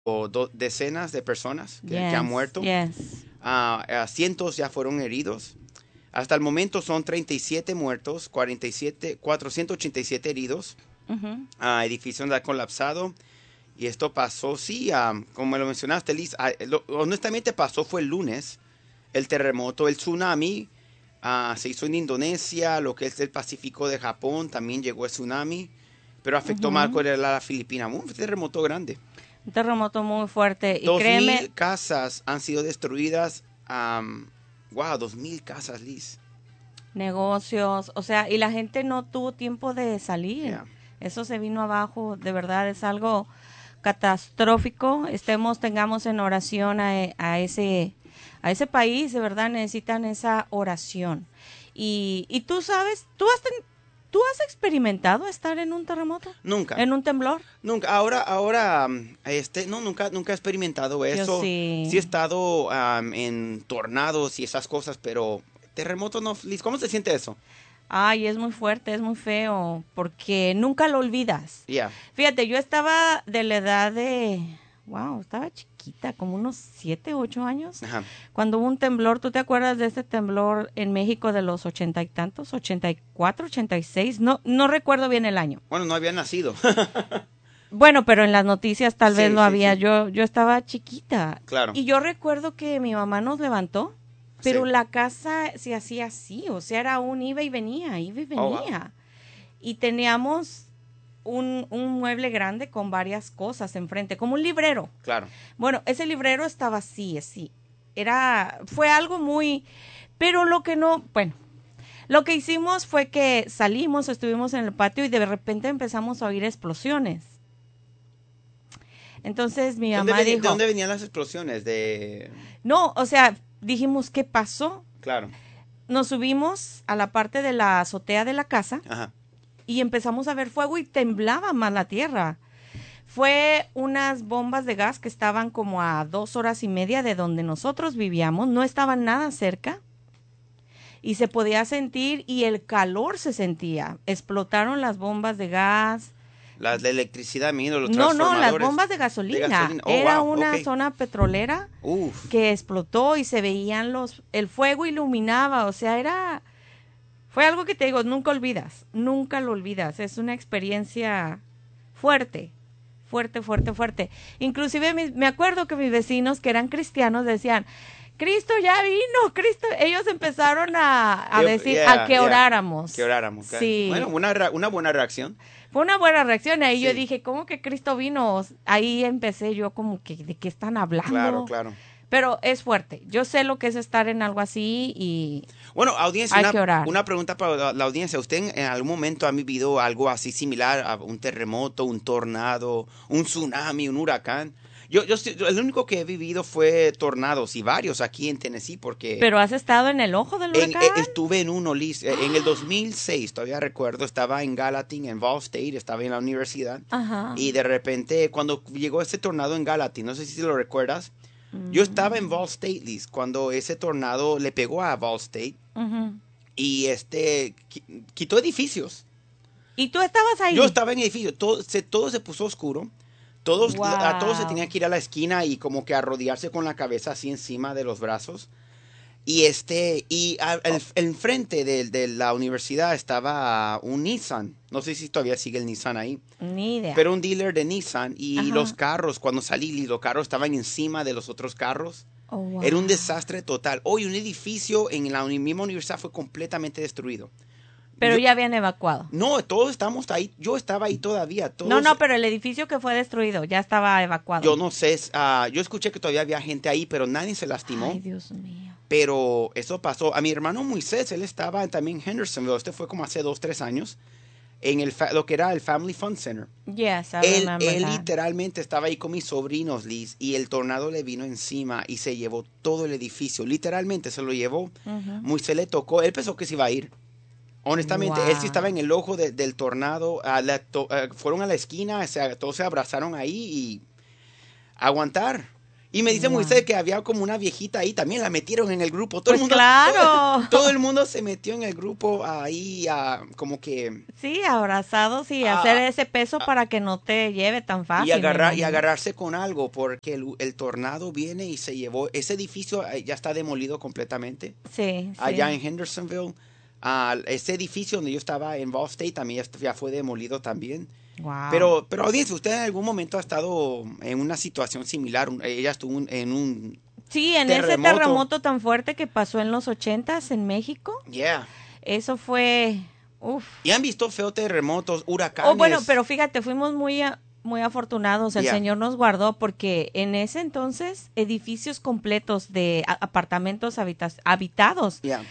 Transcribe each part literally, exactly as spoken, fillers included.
o do- decenas de personas que, que han Yes, muerto. yes. Ah, ah, cientos ya fueron heridos. Hasta el momento son treinta y siete muertos, cuarenta y siete, cuatrocientos ochenta y siete heridos. Ujú. Ah, edificio ha colapsado. Y esto pasó, sí, ah, como lo mencionaste, Liz. Ah, lo- honestamente pasó fue el lunes. El terremoto, el tsunami. Ah, se hizo en Indonesia, lo que es el Pacífico de Japón. También llegó el tsunami. Pero afectó más Ujú. con la Filipina. Un terremoto grande. Un terremoto muy fuerte. Y Dos créeme, mil casas han sido destruidas. am, wow, dos mil casas, Liz. negocios, o sea, y la gente no tuvo tiempo de salir. Yeah. Eso se vino abajo, de verdad es algo catastrófico. Estemos, tengamos en oración a, e- a ese a ese país, de verdad necesitan esa oración. Y, y tú sabes, tú has ten- tú has experimentado estar en un terremoto, Nunca, en un temblor. nunca. Ahora, ahora, am, este, no, nunca, nunca he experimentado Yo eso. Sí he sí. estado am, en tornados y esas cosas, pero terremoto no, Liz. ¿Cómo se siente eso? Ay, es muy fuerte, es muy feo, porque nunca lo olvidas. Yeah. Fíjate, yo estaba de la edad de, wow, estaba chiquita, como unos siete, ocho años, Ajá. cuando hubo un temblor. ¿Tú te acuerdas de ese temblor en México de los ochenta y tantos, ochenta y cuatro, ochenta y seis? No, no recuerdo bien el año. Bueno, no había nacido. Bueno, pero en las noticias tal vez Sí, lo sí, había. sí. Yo, yo estaba chiquita Claro. y yo recuerdo que mi mamá nos levantó, pero Sí. la casa se hacía así, o sea, era un iba y venía, iba y Oh, wow. venía. Y teníamos un, un mueble grande con varias cosas enfrente, como un librero. Claro. Bueno, ese librero estaba así, así. Era, fue algo muy, pero lo que no, bueno, lo que hicimos fue que salimos, estuvimos en el patio y de repente empezamos a oír explosiones. Entonces mi ¿De dónde, mamá veni- de dijo, dónde venían las explosiones? De... no, o sea, dijimos, ¿qué pasó? Claro. Nos subimos a la parte de la azotea de la casa Ajá. y empezamos a ver fuego y temblaba más la tierra. Fue unas bombas de gas que estaban como a dos horas y media de donde nosotros vivíamos, no estaban nada cerca y se podía sentir y el calor se sentía. Explotaron las bombas de gas. La, la electricidad, mira, los No, no, las transformadores bombas de de gasolina. gasolina. Oh, Era wow. Ok. una zona petrolera Uf. que explotó y se veían los, el fuego iluminaba, o sea, era, fue algo que te digo, nunca olvidas, nunca lo olvidas, es una experiencia fuerte, fuerte, fuerte, fuerte. Inclusive mis- me acuerdo que mis vecinos que eran cristianos decían, Cristo ya vino, Cristo, ellos empezaron a, a Yo- decir, a yeah, que yeah. oráramos. Que oráramos. ok. Bueno, Sí, una, re- una buena reacción. fue una buena reacción. Ahí yo Sí. dije, ¿cómo que Cristo vino? Ahí empecé yo como que, ¿de qué están Claro, hablando? claro. Pero es fuerte. Yo sé lo que es estar en algo así y Bueno, audiencia, hay una, que orar. una pregunta para la, la audiencia. ¿Usted en, en algún momento ha vivido algo así similar a un terremoto, un tornado, un tsunami, un huracán? Yo, yo, sí- yo- el único que he vivido fue tornados y varios aquí en Tennessee porque Pero has estado en el ojo del en- e- huracán. estuve en uno, Liz, eh, en el dos mil seis, todavía recuerdo, estaba en Gallatin, en Ball State, estaba en la universidad Ajá. y de repente cuando llegó ese tornado en Gallatin, no sé si lo recuerdas, yo estaba en Mm, Ball State, Liz, cuando ese tornado le pegó a Ball State ujú. y este qui- quitó edificios. ¿Y tú estabas Yo ahí? estaba en edificio, todo se, todo se puso oscuro. Todos, a todos se Wow. tenían que ir a la esquina y como que arrodillarse con la cabeza así encima de los brazos. Y este, y al Oh, el, enfrente de, de la universidad estaba un Nissan. No sé si todavía sigue el Nissan ahí. ni idea. Pero un dealer de Nissan y los Ajá. carros, cuando salí, los carros estaban encima de los otros carros. Oh, wow. Era un desastre total. Hoy un edificio en la uni- misma universidad fue completamente destruido. Pero Yo- ya habían evacuado. no, todos estamos ahí. Yo estaba ahí todavía. No, Todos, no, pero el edificio que fue destruido ya estaba evacuado. yo no sé. ah, yo escuché que todavía había gente ahí, pero nadie se lastimó. Ay, Dios mío. Pero eso pasó. A mi hermano Moisés, él estaba también en Hendersonville. Este fue como hace dos, tres años. En el fa- lo que era el Family Fun Center. Yes, I Él, remember él that. literalmente estaba ahí con mis sobrinos, Liz, y el tornado le vino encima y se llevó todo el edificio. Literalmente se lo llevó. Ujú. Moisés le tocó. Él pensó que se iba a ir. Honestamente, él sí estaba en Wow. el ojo de- del tornado. a la to- eh, fueron a la esquina, se- todos se abrazaron ahí y aguantar. Y me dice Wow. Moisés que había como una viejita ahí, también la metieron en el grupo. Todo Pues el mundo, claro. Todo, todo el mundo se metió en el grupo ahí, ah, como que... Sí, abrazados y Ah, hacer ese peso para que no te lleve tan fácil. Y, me agarrar, y imagino. agarrarse con algo, porque el, el tornado viene y se llevó... Ese edificio eh, ya está demolido completamente. Sí, Allá sí. en Hendersonville. Ah, ese edificio donde yo estaba en Ball State también ya, ya fue demolido también. Wow. Pero, pero audiencia, ¿usted en algún momento ha estado en una situación similar? Un- Ella estuvo un- en un... Sí, en ese terremoto. terremoto tan fuerte que pasó en los ochentas en México, Yeah. eso fue, uf. ¿Y han visto feos terremotos, huracanes? Oh, bueno, pero fíjate, fuimos muy, a- muy afortunados. El Yeah. Señor nos guardó porque en ese entonces edificios completos de a- apartamentos habita- habitados Yeah,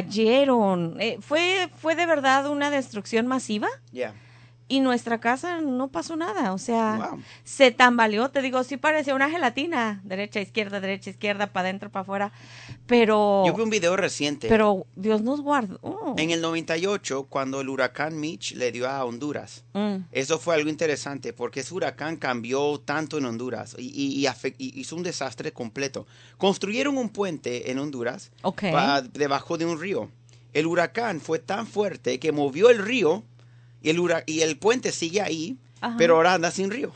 cayeron. Eh, fue, fue de verdad una destrucción masiva. yeah. Y nuestra casa no pasó nada, o sea, Wow. se tambaleó, te digo, sí parecía una gelatina, derecha, izquierda, derecha, izquierda, para adentro, para afuera, pero, Yo vi un video reciente. pero Dios nos guardó. En el noventa y ocho, cuando el huracán Mitch le dio a Honduras. Mm, Eso fue algo interesante porque ese huracán cambió tanto en Honduras y, y- y afec- y hizo un desastre completo. Construyeron un puente en Honduras ok, pa- debajo de un río. El huracán fue tan fuerte que movió el río y el, hura- y el puente sigue ahí, Ajá. pero ahora anda sin río.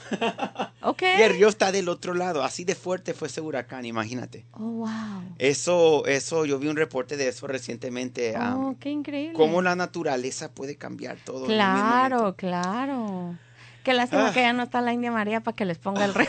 ok. Y el río está del otro lado. Así de fuerte fue ese huracán, imagínate. Oh, wow. Eso, eso, yo vi un reporte de eso recientemente. Oh, um, qué increíble. cómo la naturaleza puede cambiar todo. en el mismo Claro, momento. claro. Qué lástima Ah. que ya no está la India María para que les ponga el río.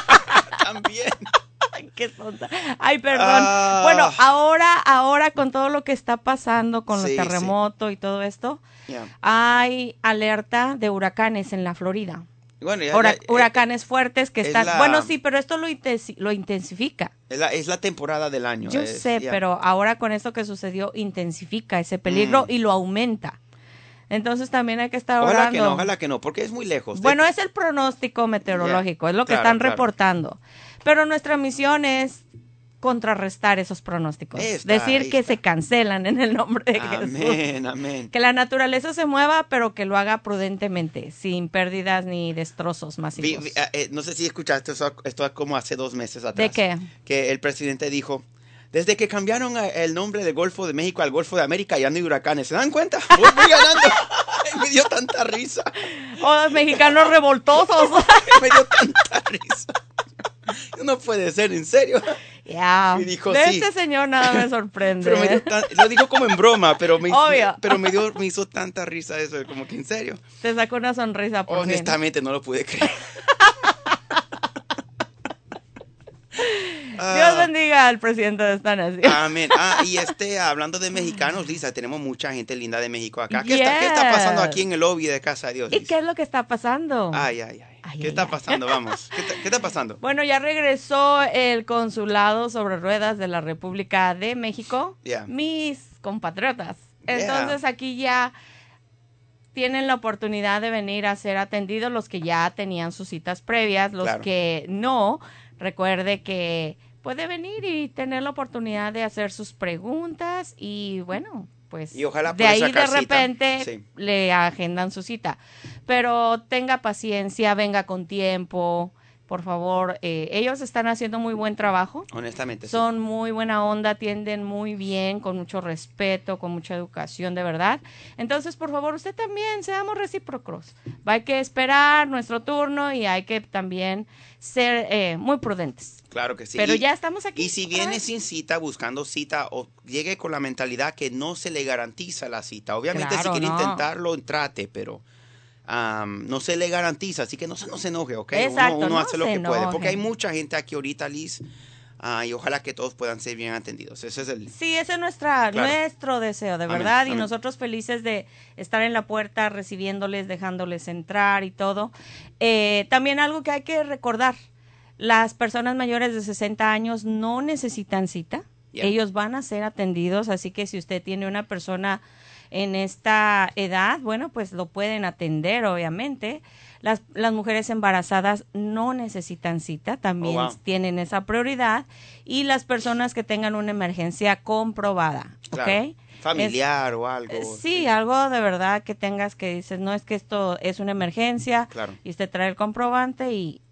También. Ay, qué tonta. Ay, perdón. Ah. Bueno, ahora, ahora con todo lo que está pasando con Sí, el terremoto y todo esto, Yeah. hay alerta de huracanes en la Florida. Bueno, ya- Hura- ya- eh, huracanes fuertes que es están... la- Bueno, sí, pero esto lo, intensi- lo intensifica. Es la, es la temporada del año. Yo es- sé, yeah. pero ahora con esto que sucedió, intensifica ese peligro Mm. y lo aumenta. Entonces también hay que estar Ojalá orando. que no, ojalá que no, porque es muy lejos. Bueno, es el pronóstico meteorológico, Yeah, es lo que claro, están claro. reportando. Pero nuestra misión es contrarrestar esos pronósticos. Ahí está, Decir ahí que está. se cancelan en el nombre de Jesús. Amén, amén. Que la naturaleza se mueva, pero que lo haga prudentemente, sin pérdidas ni destrozos Vi- masivos. vi- eh, eh, no sé si escuchaste eso, esto como hace dos meses atrás. ¿De qué? Que el presidente dijo, desde que cambiaron eh, el nombre del Golfo de México al Golfo de América ya no hay huracanes. ¿Se dan cuenta? Voy, voy ganando. Me dio tanta risa. ¡Oh, mexicanos revoltosos! Me dio tanta risa. No puede ser, en serio. Ya. Y dijo, De sí. este señor nada me sorprende. Pero me dio tan- lo digo como en broma, pero me, Obvio. pero me dio, me hizo tanta risa eso, como que en serio. Te sacó una sonrisa por fin. Honestamente no lo pude creer. Dios bendiga al presidente de esta nación. Amén. Ah, y este, hablando de mexicanos, Lisa, tenemos mucha gente linda de México acá. ¿Qué, está, ¿qué está Yes. pasando aquí en el lobby de Casa de Dios? ¿Y Lisa? qué es lo que está pasando? Ay, ay, ay. Ay, ¿Qué ay, está ay. pasando? Vamos. ¿Qué, está- qué está pasando? Bueno, ya regresó el consulado sobre ruedas de la República de México. Yeah. Mis compatriotas. Yeah. Entonces aquí ya tienen la oportunidad de venir a ser atendidos los que ya tenían sus citas previas, los Claro. que no. Recuerde que puede venir y tener la oportunidad de hacer sus preguntas y bueno, pues Y ojalá de pueda ahí de sacar cita. repente Sí. le agendan su cita. Pero tenga paciencia, venga con tiempo, por favor. Eh, ellos están haciendo muy buen trabajo. Honestamente. sí. Son muy buena onda, atienden muy bien, con mucho respeto, con mucha educación, de verdad. Entonces, por favor, usted también, seamos recíprocos. Hay que esperar nuestro turno y hay que también ser eh, muy prudentes. Claro que sí. Pero Y- ya estamos aquí. Y si otra viene vez. sin cita, buscando cita, o llegue con la mentalidad que no se le garantiza la cita. Obviamente, Claro, si quiere no. intentarlo, trate, pero am, no se le garantiza. Así que no se, no se enoje, ¿ok? Exacto, uno uno no hace lo se que puede. enoje. Porque hay mucha gente aquí ahorita, Liz, ah, y ojalá que todos puedan ser bien atendidos. Ese es el... Sí, ese es nuestra, Claro. nuestro deseo, de Amén, verdad. Y amén. nosotros felices de estar en la puerta, recibiéndoles, dejándoles entrar y todo. Eh, también algo que hay que recordar. Las personas mayores de sesenta años no necesitan cita. Yeah. Ellos van a ser atendidos, así que si usted tiene una persona en esta edad, bueno, pues lo pueden atender, obviamente. Las, las mujeres embarazadas no necesitan cita, también Oh, wow. tienen esa prioridad. Y las personas que tengan una emergencia comprobada, Claro, ¿ok? familiar o algo. Eh, Sí, algo de verdad que tengas que dices, no es que esto es una emergencia, Claro. y usted trae el comprobante y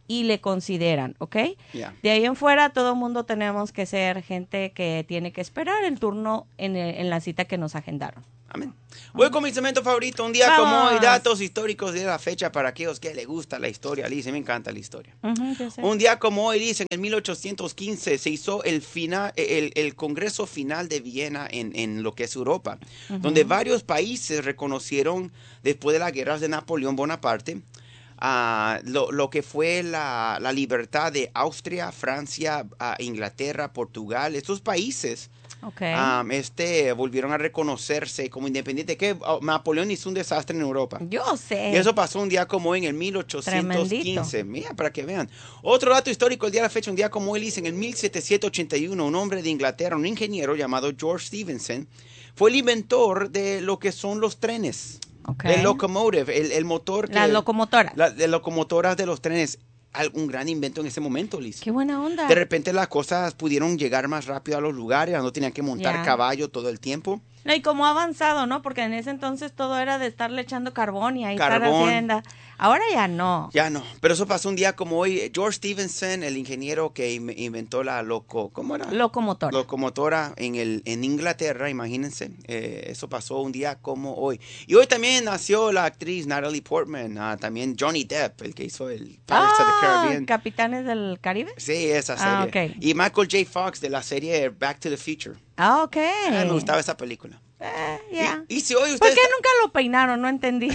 y le consideran, ¿ok? Yeah. De ahí en fuera, todo el mundo tenemos que ser gente que tiene que esperar el turno en, el- en la cita que nos agendaron. Amén. Voy con mi segmento favorito. Un día Vamos. como hoy, datos históricos de la fecha para aquellos que les gusta la historia. Liz, me encanta la historia. Ujú, yo sé. Un día como hoy, dice, en mil ochocientos quince se hizo el, final, el, el Congreso Final de Viena en, en lo que es Europa, Ujú. donde varios países reconocieron, después de las guerras de Napoleón Bonaparte, uh, lo, lo que fue la, la libertad de Austria, Francia, uh, Inglaterra, Portugal. Estos países Ok. um, este, volvieron a reconocerse como independientes. Que uh, Napoleón hizo un desastre en Europa. Yo sé. Y eso pasó un día como hoy, en el mil ochocientos quince. Tremendito. Mira, para que vean. Otro dato histórico, el día de la fecha, un día como hoy, dice, en el mil setecientos ochenta y uno, un hombre de Inglaterra, un ingeniero llamado George Stephenson, fue el inventor de lo que son los trenes. Ok. El locomotive, el, el motor. Que, Las locomotoras. La, de locomotoras de los trenes. Un gran invento en ese momento, Liz. Qué buena onda. De repente las cosas pudieron llegar más rápido a los lugares, no tenían que montar Ya. caballo todo el tiempo. No, y cómo ha avanzado, ¿no? Porque en ese entonces todo era de estarle echando carbón y ahí estar Carbón. haciendo. Ahora ya no. Ya no, pero eso pasó un día como hoy. George Stephenson, el ingeniero que in- inventó la loco, ¿cómo era? Locomotora. Locomotora en el en Inglaterra, imagínense. Eh, eso pasó un día como hoy. Y hoy también nació la actriz Natalie Portman, uh, también Johnny Depp, el que hizo el Pirates of the Ah, Caribbean. Capitanes del Caribe. Sí, esa Ah, serie. ok. Y Michael J. Fox de la serie Back to the Future. Ah, ok. Ah, me gustaba esa película. Eh, ya. Y, y si hoy ¿Por usted qué está, nunca lo peinaron? No entendí.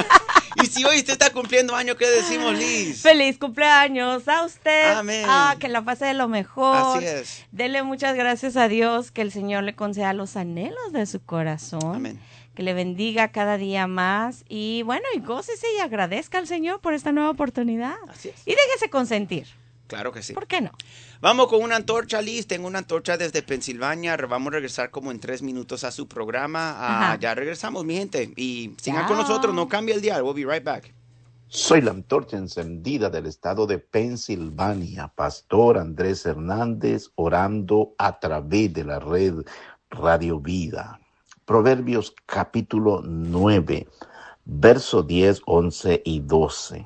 y si hoy usted está cumpliendo años, ¿qué decimos, Liz? Feliz cumpleaños a usted. Amén. Ah, que la pase de lo mejor. Así es. Dele muchas gracias a Dios, que el Señor le conceda los anhelos de su corazón. Amén. Que le bendiga cada día más. Y bueno, y gócese y agradezca al Señor por esta nueva oportunidad. Así es. Y déjese consentir. Claro que sí. ¿Por qué no? Vamos con una antorcha, Liz. Tengo una antorcha desde Pensilvania. Vamos a regresar como en tres minutos a su programa. Ah, Ajá. ya regresamos, mi gente. Y sigan Chao. con nosotros. No cambie el dial. We'll be right back. Soy la antorcha encendida del estado de Pensilvania, Pastor Andrés Hernández, orando a través de la red Radio Vida. Proverbios capítulo nueve, verso diez, once y doce.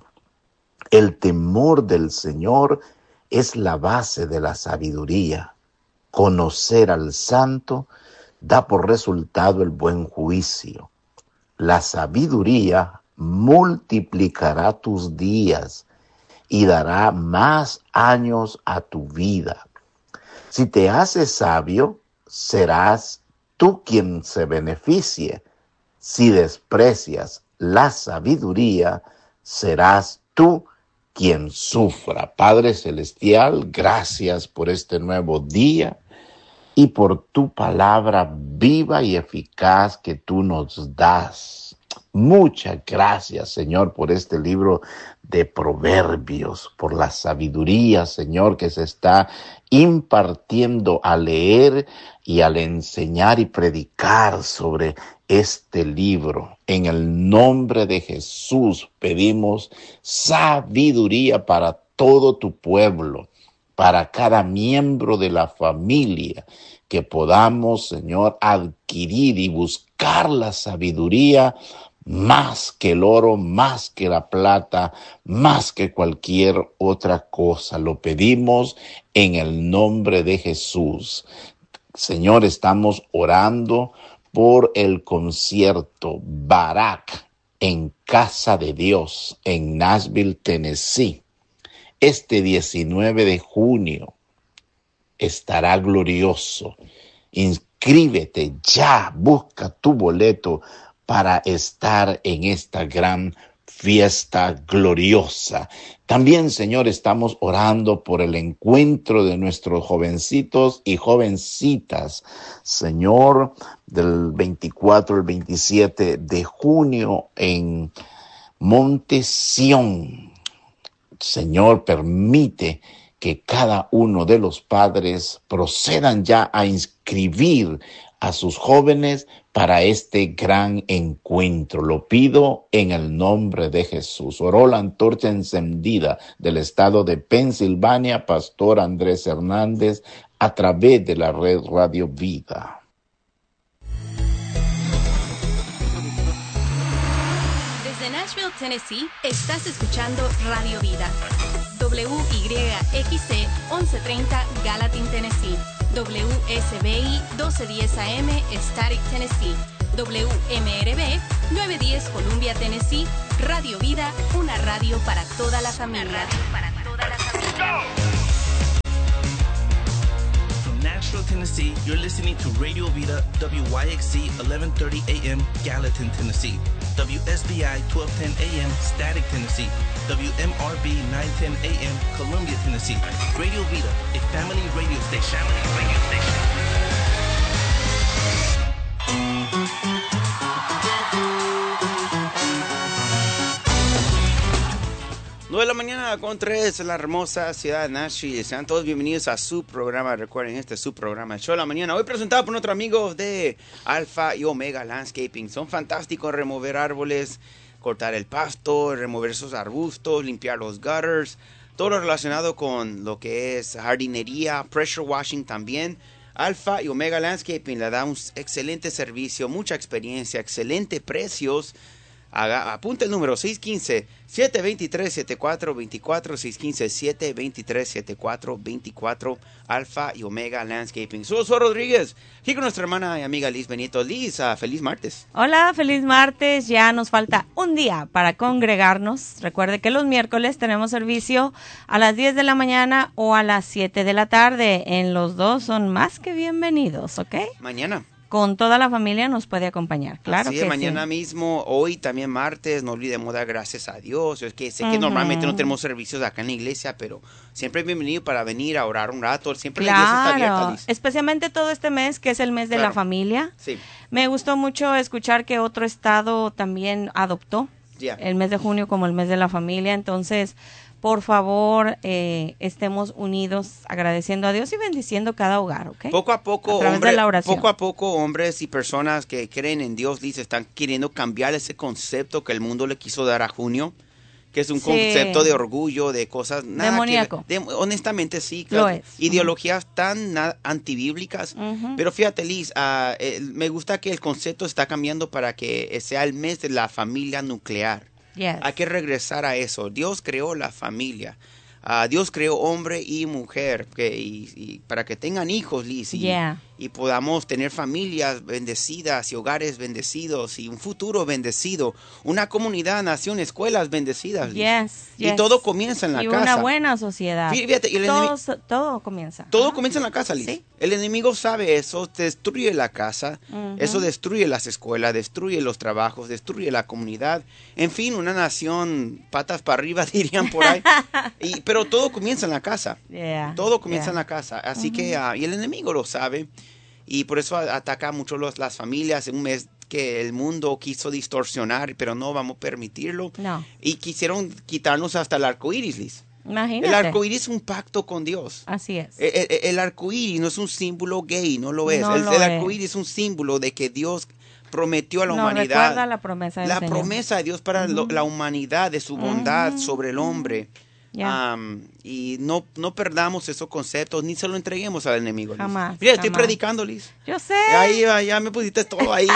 El temor del Señor es la base de la sabiduría. Conocer al santo da por resultado el buen juicio. La sabiduría multiplicará tus días y dará más años a tu vida. Si te haces sabio, serás tú quien se beneficie. Si desprecias la sabiduría, serás tú quien sufra. Padre Celestial, gracias por este nuevo día y por tu palabra viva y eficaz que tú nos das. Muchas gracias, Señor, por este libro de Proverbios, por la sabiduría, Señor, que se está impartiendo al leer y al enseñar y predicar sobre este libro. En el nombre de Jesús pedimos sabiduría para todo tu pueblo, para cada miembro de la familia, que podamos, Señor, adquirir y buscar la sabiduría más que el oro, más que la plata, más que cualquier otra cosa. Lo pedimos en el nombre de Jesús. Señor, estamos orando por el concierto Barak en Casa de Dios en Nashville, Tennessee. Este diecinueve de junio estará glorioso. Inscríbete ya, busca tu boleto para estar en esta gran fiesta gloriosa. También, Señor, estamos orando por el encuentro de nuestros jovencitos y jovencitas, Señor, del veinticuatro al veintisiete de junio en Monte Sión. Señor, permite que cada uno de los padres procedan ya a inscribir a sus jóvenes para este gran encuentro. Lo pido en el nombre de Jesús. Oró la antorcha encendida del estado de Pensilvania, Pastor Andrés Hernández, a través de la red Radio Vida. Desde Nashville, Tennessee, estás escuchando Radio Vida. W Y X C once treinta Gallatin, Tennessee. W S B I doce diez A M Static, Tennessee. W M R B nueve diez Columbia, Tennessee. Radio Vida, una radio para toda la familia. Una radio para toda la familia. From Nashville, Tennessee, you're listening to Radio Vida, W Y X C eleven thirty A M Gallatin, Tennessee. W S B I twelve ten A M Static, Tennessee. W M R B nine ten A M Columbia, Tennessee. Radio Vida, a family radio station. Family radio station. nueve de la mañana con tres en la hermosa ciudad de Nashville. Sean todos bienvenidos a su programa. Recuerden, este es su programa, el Show de la Mañana. Hoy presentado por nuestros amigos de Alfa y Omega Landscaping. Son fantásticos en remover árboles, cortar el pasto, remover esos arbustos, limpiar los gutters. Todo lo relacionado con lo que es jardinería, pressure washing también. Alfa y Omega Landscaping le da un excelente servicio, mucha experiencia, excelentes precios. Haga, apunta el número seis uno cinco, siete dos tres, siete cuatro dos cuatro, seis uno cinco, siete dos tres, siete cuatro dos cuatro, Alfa y Omega Landscaping. Soy Josué Rodríguez, aquí con nuestra hermana y amiga Liz Benito. Liz, uh, feliz martes. Hola, feliz martes. Ya nos falta un día para congregarnos. Recuerde que los miércoles tenemos servicio a las diez de la mañana o a las siete de la tarde. En los dos son más que bienvenidos, ¿ok? Mañana. Con toda la familia nos puede acompañar, claro. Así que es, mañana sí. mismo, hoy también martes, no olvidemos dar gracias a Dios. Es que sé que uh-huh. normalmente no tenemos servicios acá en la iglesia, pero siempre es bienvenido para venir a orar un rato. Siempre claro, la iglesia está abierta, Liz. Especialmente todo este mes, que es el mes de claro. la familia. Sí. Me gustó mucho escuchar que otro estado también adoptó yeah. el mes de junio como el mes de la familia. Entonces, por favor, eh, estemos unidos agradeciendo a Dios y bendiciendo cada hogar, ¿ok? Poco a poco, a través hombre, de la oración. poco a poco, hombres y personas que creen en Dios, Liz, están queriendo cambiar ese concepto que el mundo le quiso dar a junio, que es un sí. concepto de orgullo, de cosas nada demoníaco. Que, de, honestamente, sí. Claro, Lo es. Ideologías uh-huh. tan na, antibíblicas. Uh-huh. Pero fíjate, Liz, uh, eh, me gusta que el concepto está cambiando para que sea el mes de la familia nuclear. Yes. Hay que regresar a eso. Dios creó la familia. Uh, Dios creó hombre y mujer que, y, y para que tengan hijos, Liz, y, yeah. y podamos tener familias bendecidas y hogares bendecidos y un futuro bendecido, una comunidad, nación, escuelas bendecidas, Liz. Yes, y yes. todo comienza en la y casa. Y una buena sociedad. Fíjate, y el todo, enemi- todo comienza. Todo ah. comienza en la casa, Liz. ¿Sí? El enemigo sabe eso, destruye la casa, uh-huh. eso destruye las escuelas, destruye los trabajos, destruye la comunidad. En fin, una nación patas para arriba, dirían por ahí. y, pero todo comienza en la casa. Yeah, todo comienza yeah. en la casa. Así uh-huh. que, uh, y el enemigo lo sabe. Y por eso ataca mucho los, las familias en un mes que el mundo quiso distorsionar, pero no vamos a permitirlo. No. Y quisieron quitarnos hasta el arco iris, Liz. Imagínate. El arco iris es un pacto con Dios. Así es. El, el, el arco iris no es un símbolo gay, no lo es. No el lo el es. arco iris es un símbolo de que Dios prometió a la no, humanidad. Recuerda la promesa del La Señor. promesa de Dios para uh-huh. lo, la humanidad, de su bondad uh-huh. sobre el hombre. Yeah. Um, y no, no perdamos esos conceptos ni se lo entreguemos al enemigo. Liz. Jamás. Mira, estoy jamás. predicando, Liz. Yo sé. Ahí ya, ya me pusiste todo ahí.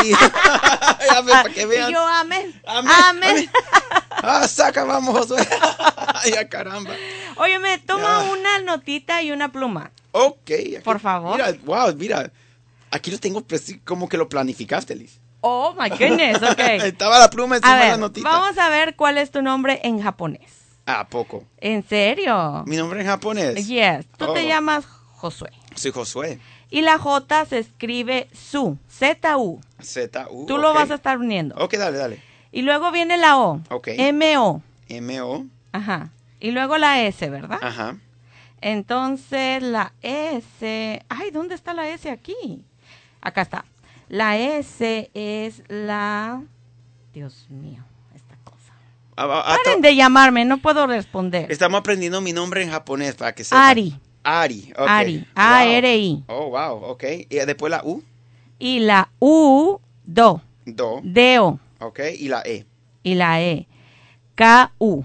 ya me, para que vean. Y yo, amén. Amén. Amén. amén. Ah, saca, vamos, Josué. Ya, caramba. Óyeme, toma Ya. una notita y una pluma. Ok. Aquí, Por favor. Mira, wow, mira. Aquí lo tengo preci- como que lo planificaste, Liz. Oh, my goodness, ok. Estaba la pluma encima A de la ver, notita. vamos a ver cuál es tu nombre en japonés. ¿A poco? ¿En serio? Mi nombre en japonés. Yes. Tú Oh. te llamas Josué. Soy Josué. Y la J se escribe Su, Z U. Z U. Tú okay. lo vas a estar uniendo. Ok, dale, dale. Y luego viene la O. Ok. M O. M O. Ajá. Y luego la S, ¿verdad? Ajá. Entonces la S... Ay, ¿dónde está la S aquí? Acá está. La S es la... Dios mío, esta cosa. A, a, a, Paren de llamarme, no puedo responder. Estamos aprendiendo mi nombre en japonés para que sepan. Ari. Ari. Okay. Ari. A R I. Wow. Oh, wow. Ok. Y después la U. Y la U, Do. Do. Deo. Ok. Y la E. Y la E. K U.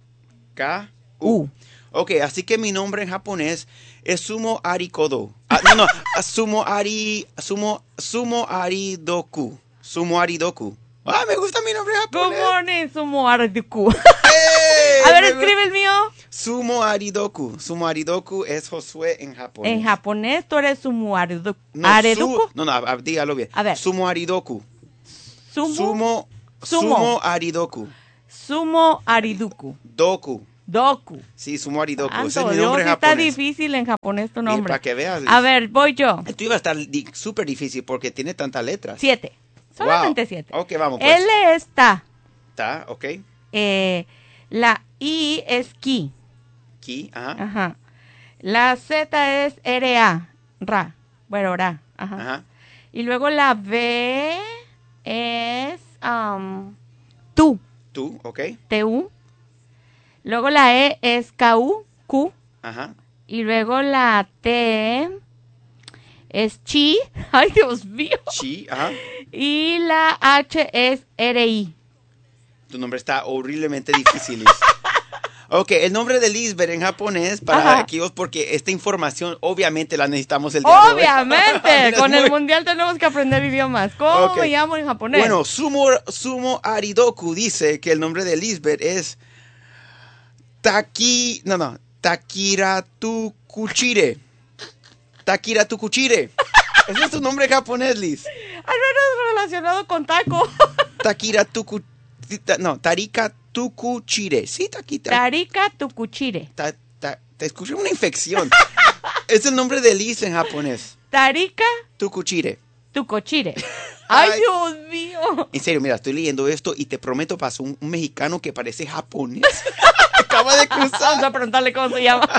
K. U. U. Ok, así que mi nombre en japonés es Sumo Ari Kodo. Ah, no, no. Sumo Ari... Sumo... Sumo Ari Doku. Sumo Ari Doku. Ah, me gusta mi nombre Good japonés. morning, Sumo Aridoku. ¡Ey! A ver, Me escribe el mío. Sumo Aridoku. Sumo Aridoku es Josué en japonés. En japonés tú eres Sumo Aridoku. No, Areduku. su- no, no, a- dígalo bien. A ver. Sumo Aridoku. Sumo. Sumo. Sumo. Sumo Aridoku. Sumo Aridoku. Doku. Doku. Sí, Sumo Aridoku. Ese es Santo mi Dios, nombre sí está japonés. difícil en japonés tu Y nombre. para que veas. A ver, voy yo. Esto iba a estar di- súper difícil porque tiene tantas letras. Siete. Solamente Wow. siete. Ok, vamos pues. L es ta. Ta, ok. Eh, la I es ki. Ki, ajá. Ajá. La Z es R A. Ra. Bueno, ra. Ajá. Ajá. Y luego la B es um, tu. Tú, ok. T U. Luego la E es K U. Q. Ajá. Y luego la T es chi. Ay, Dios mío. Chi, ajá. Y la H es R I. Tu nombre está horriblemente difícil, Liz. Ok, el nombre de Lisbeth en japonés para Ajá. aquellos porque esta información obviamente la necesitamos el día de hoy. Obviamente, Mira, con muy- el mundial tenemos que aprender idiomas. ¿Cómo Ok. me llamo en japonés? Bueno, Sumo, Sumo Aridoku dice que el nombre de Lisbeth es Taki, no, no, Takira Tukuchire. Takira Tukuchire. Ese es tu nombre en japonés, Liz. al menos relacionado con taco. Takira Tuku, ta- no, Tarika Tukuchire. Sí, Takita. Tarika Tukuchire. Ta- ta- te escuché una infección. Es el nombre de Liz en japonés. Tarika Tukuchire. Tukuchire. Ay, Ay. Dios mío. En serio, mira, estoy leyendo esto y te prometo pasó un, un mexicano que parece japonés. Acaba de Vamos cruzar. a preguntarle cómo se llama.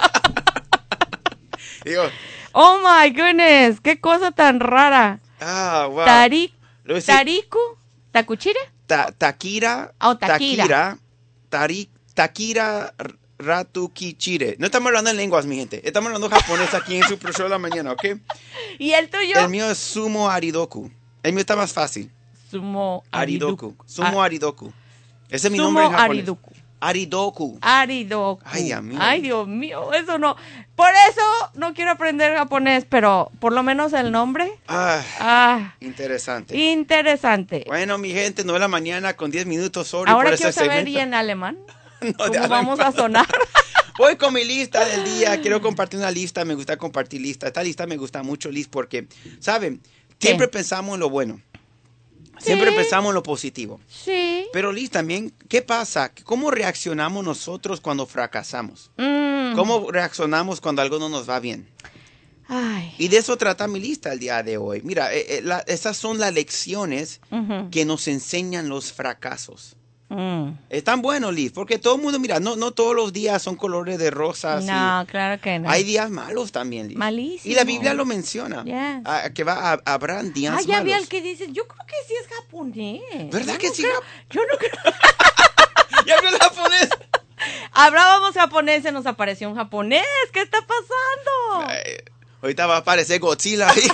Digo, Oh my goodness, qué cosa tan rara. ah, wow. Tari, Lo voy a decir, Tariku, Takuchire. ta- Takira. Oh, Takira. Takira. Tari- Takira Ratukichire. No estamos hablando en lenguas, mi gente. Estamos hablando japonés aquí en Super Show de la mañana, ¿ok? Y el tuyo. El mío es Sumo Aridoku. El mío está más fácil. Sumo Aridoku. Aridoku. Sumo Ah, Aridoku. Ese es mi Sumo nombre en japonés. Aridoku. Aridoku. Aridoku. Ay, Dios mío. Ay, Dios mío, eso no. Por eso no quiero aprender japonés, pero por lo menos el nombre. Ah, Ah, interesante. interesante. Bueno, mi gente, nueve de la mañana con diez minutos. Sorry Ahora por quiero ese saber segmento. y en alemán No, de cómo alemán. vamos a sonar. Voy con mi lista del día. Quiero compartir una lista. Me gusta compartir lista. Esta lista me gusta mucho, Liz, porque, ¿saben? Siempre ¿Qué? pensamos en lo bueno. Siempre Sí. pensamos en lo positivo. Sí. Pero, Liz, también, ¿qué pasa? ¿Cómo reaccionamos nosotros cuando fracasamos? Mm. ¿Cómo reaccionamos cuando algo no nos va bien? Ay. Y de eso trata mi lista el día de hoy. Mira, eh, eh, la- esas son las lecciones Ujú. que nos enseñan los fracasos. Mm. Están buenos, Liz, porque todo el mundo, mira, no, no todos los días son colores de rosas. No, claro que y no. hay días malos también, Liz. Malísimo. Y la Biblia lo menciona. Yes. ah, que va a, habrán días Ah, ya vi malos. al que dice, yo creo que sí es japonés. ¿Verdad Yo que no sí? creo- Yo no creo. ¿Ya vio el japonés? Hablábamos japonés, se nos apareció un japonés. ¿Qué está pasando? Ay, ahorita va a aparecer Godzilla ahí.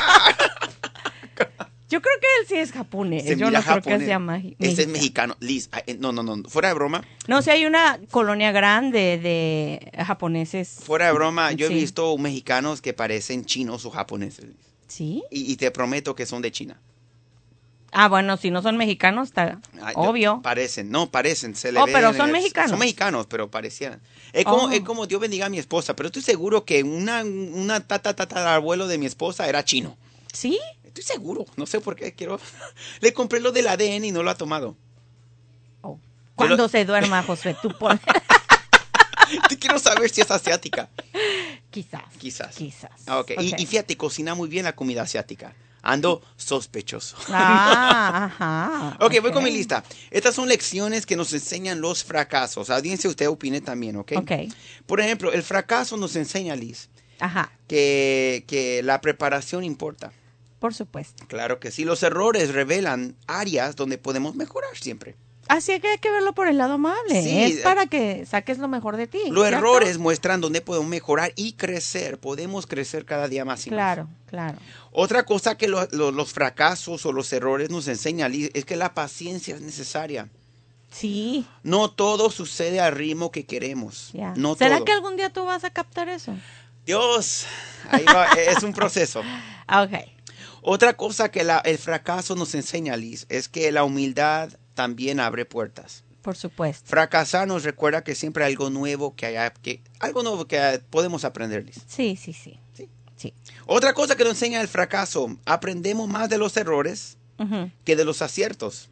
Yo creo que él sí es japonés. Se Yo mira no creo japonés. que sea magi- Este es mexicano. mexicano. Liz, ay, eh, no, no, no. Fuera de broma. No, si hay una colonia grande de japoneses. Fuera de broma, yo he Sí. visto mexicanos que parecen chinos o japoneses. Liz. ¿Sí? Y, y te prometo que son de China. Ah, bueno, si no son mexicanos, está Ay, yo- obvio. Parecen, no, parecen. Se le Oh, ven pero en son el- mexicanos. Son mexicanos, pero parecían. Es como, Oh. es como Dios bendiga a mi esposa, pero estoy seguro que una, una tata, tata, abuelo de mi esposa era chino. ¿Sí? Estoy seguro, no sé por qué quiero. Le compré lo del A D N y no lo ha tomado. Oh. Cuando lo- se duerma, Josué, tú pon... Te quiero saber si es asiática. Quizás. Quizás. Quizás. Ah, ok. Y, Ok. y fíjate, cocina muy bien la comida asiática. Ando sospechoso. Ah, ajá. Ok, voy con mi lista. Estas son lecciones que nos enseñan los fracasos. Audiencia, usted opine también, ¿ok? Ok. Por ejemplo, el fracaso nos enseña, Liz, Ajá, que, que la preparación importa. por supuesto. Claro que sí. Los errores revelan áreas donde podemos mejorar siempre. Así que hay que verlo por el lado amable. Sí. Es para que saques lo mejor de ti. Los ¿cierto? errores muestran dónde podemos mejorar y crecer. Podemos crecer cada día más y más. Claro, claro. Otra cosa que lo- lo- los fracasos o los errores nos enseñan, Liz, es que la paciencia es necesaria. Sí. No todo sucede al ritmo que queremos. Ya. No ¿Será todo. que algún día tú vas a captar eso? Dios, ahí va, es un proceso. Ah, ok. Otra cosa que la, el fracaso nos enseña, Liz, es que la humildad también abre puertas. Por supuesto. Fracasar nos recuerda que siempre hay algo nuevo que haya, que algo nuevo que podemos aprender, Liz. Sí, sí, sí. Sí. Sí. Otra cosa que nos enseña el fracaso, aprendemos más de los errores Ujú. que de los aciertos.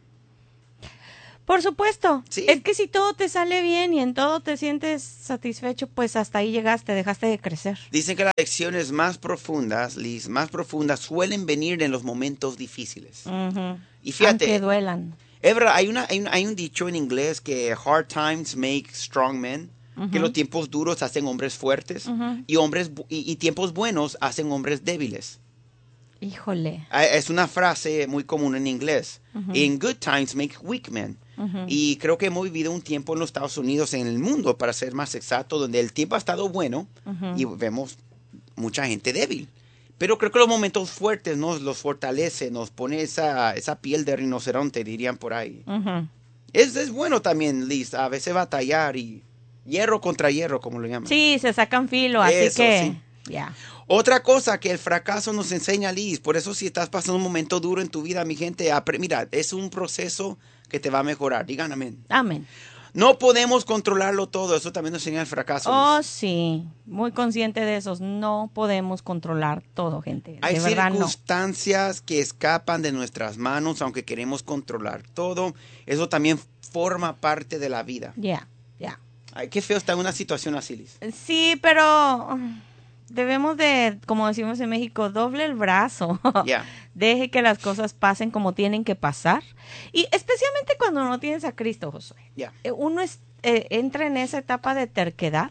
Por supuesto. Sí. Es que si todo te sale bien y en todo te sientes satisfecho, pues hasta ahí llegaste, dejaste de crecer. Dicen que las lecciones más profundas, Liz, más profundas suelen venir en los momentos difíciles. Ujú. Y fíjate, Aunque duelan. es verdad, hay, una, hay, un, hay un dicho en inglés que hard times make strong men, que los tiempos duros hacen hombres fuertes Ujú. y, hombres, bu- y, y tiempos buenos hacen hombres débiles. Híjole. Ah, Es una frase muy común en inglés. Ujú. In good times make weak men. Ujú. Y creo que hemos vivido un tiempo en los Estados Unidos, en el mundo, para ser más exacto, donde el tiempo ha estado bueno Ujú. y vemos mucha gente débil. Pero creo que los momentos fuertes nos los fortalece, nos pone esa, esa piel de rinoceronte, dirían por ahí. Ujú. Es, es bueno también, Liz, a veces batallar y hierro contra hierro, como lo llaman. Sí, se sacan filo, así Eso, que sí. ya. Otra cosa que el fracaso nos enseña, Liz, por eso si estás pasando un momento duro en tu vida, mi gente, apre- mira, es un proceso que te va a mejorar. Digan amén. Amén. No podemos controlarlo todo, eso también nos enseña el fracaso. Oh, Liz. sí, muy consciente de esos. No podemos controlar todo, gente. Hay De verdad no. circunstancias que escapan de nuestras manos, aunque queremos controlar todo. Eso también forma parte de la vida. Ya, ya. Ay, qué feo está en una situación así, Liz. Sí, pero mm, debemos de, como decimos en México, doble el brazo. Ya. Deje que las cosas pasen como tienen que pasar. Y especialmente cuando no tienes a Cristo, Josué. Ya. Eh, Uno es, eh, entra en esa etapa de terquedad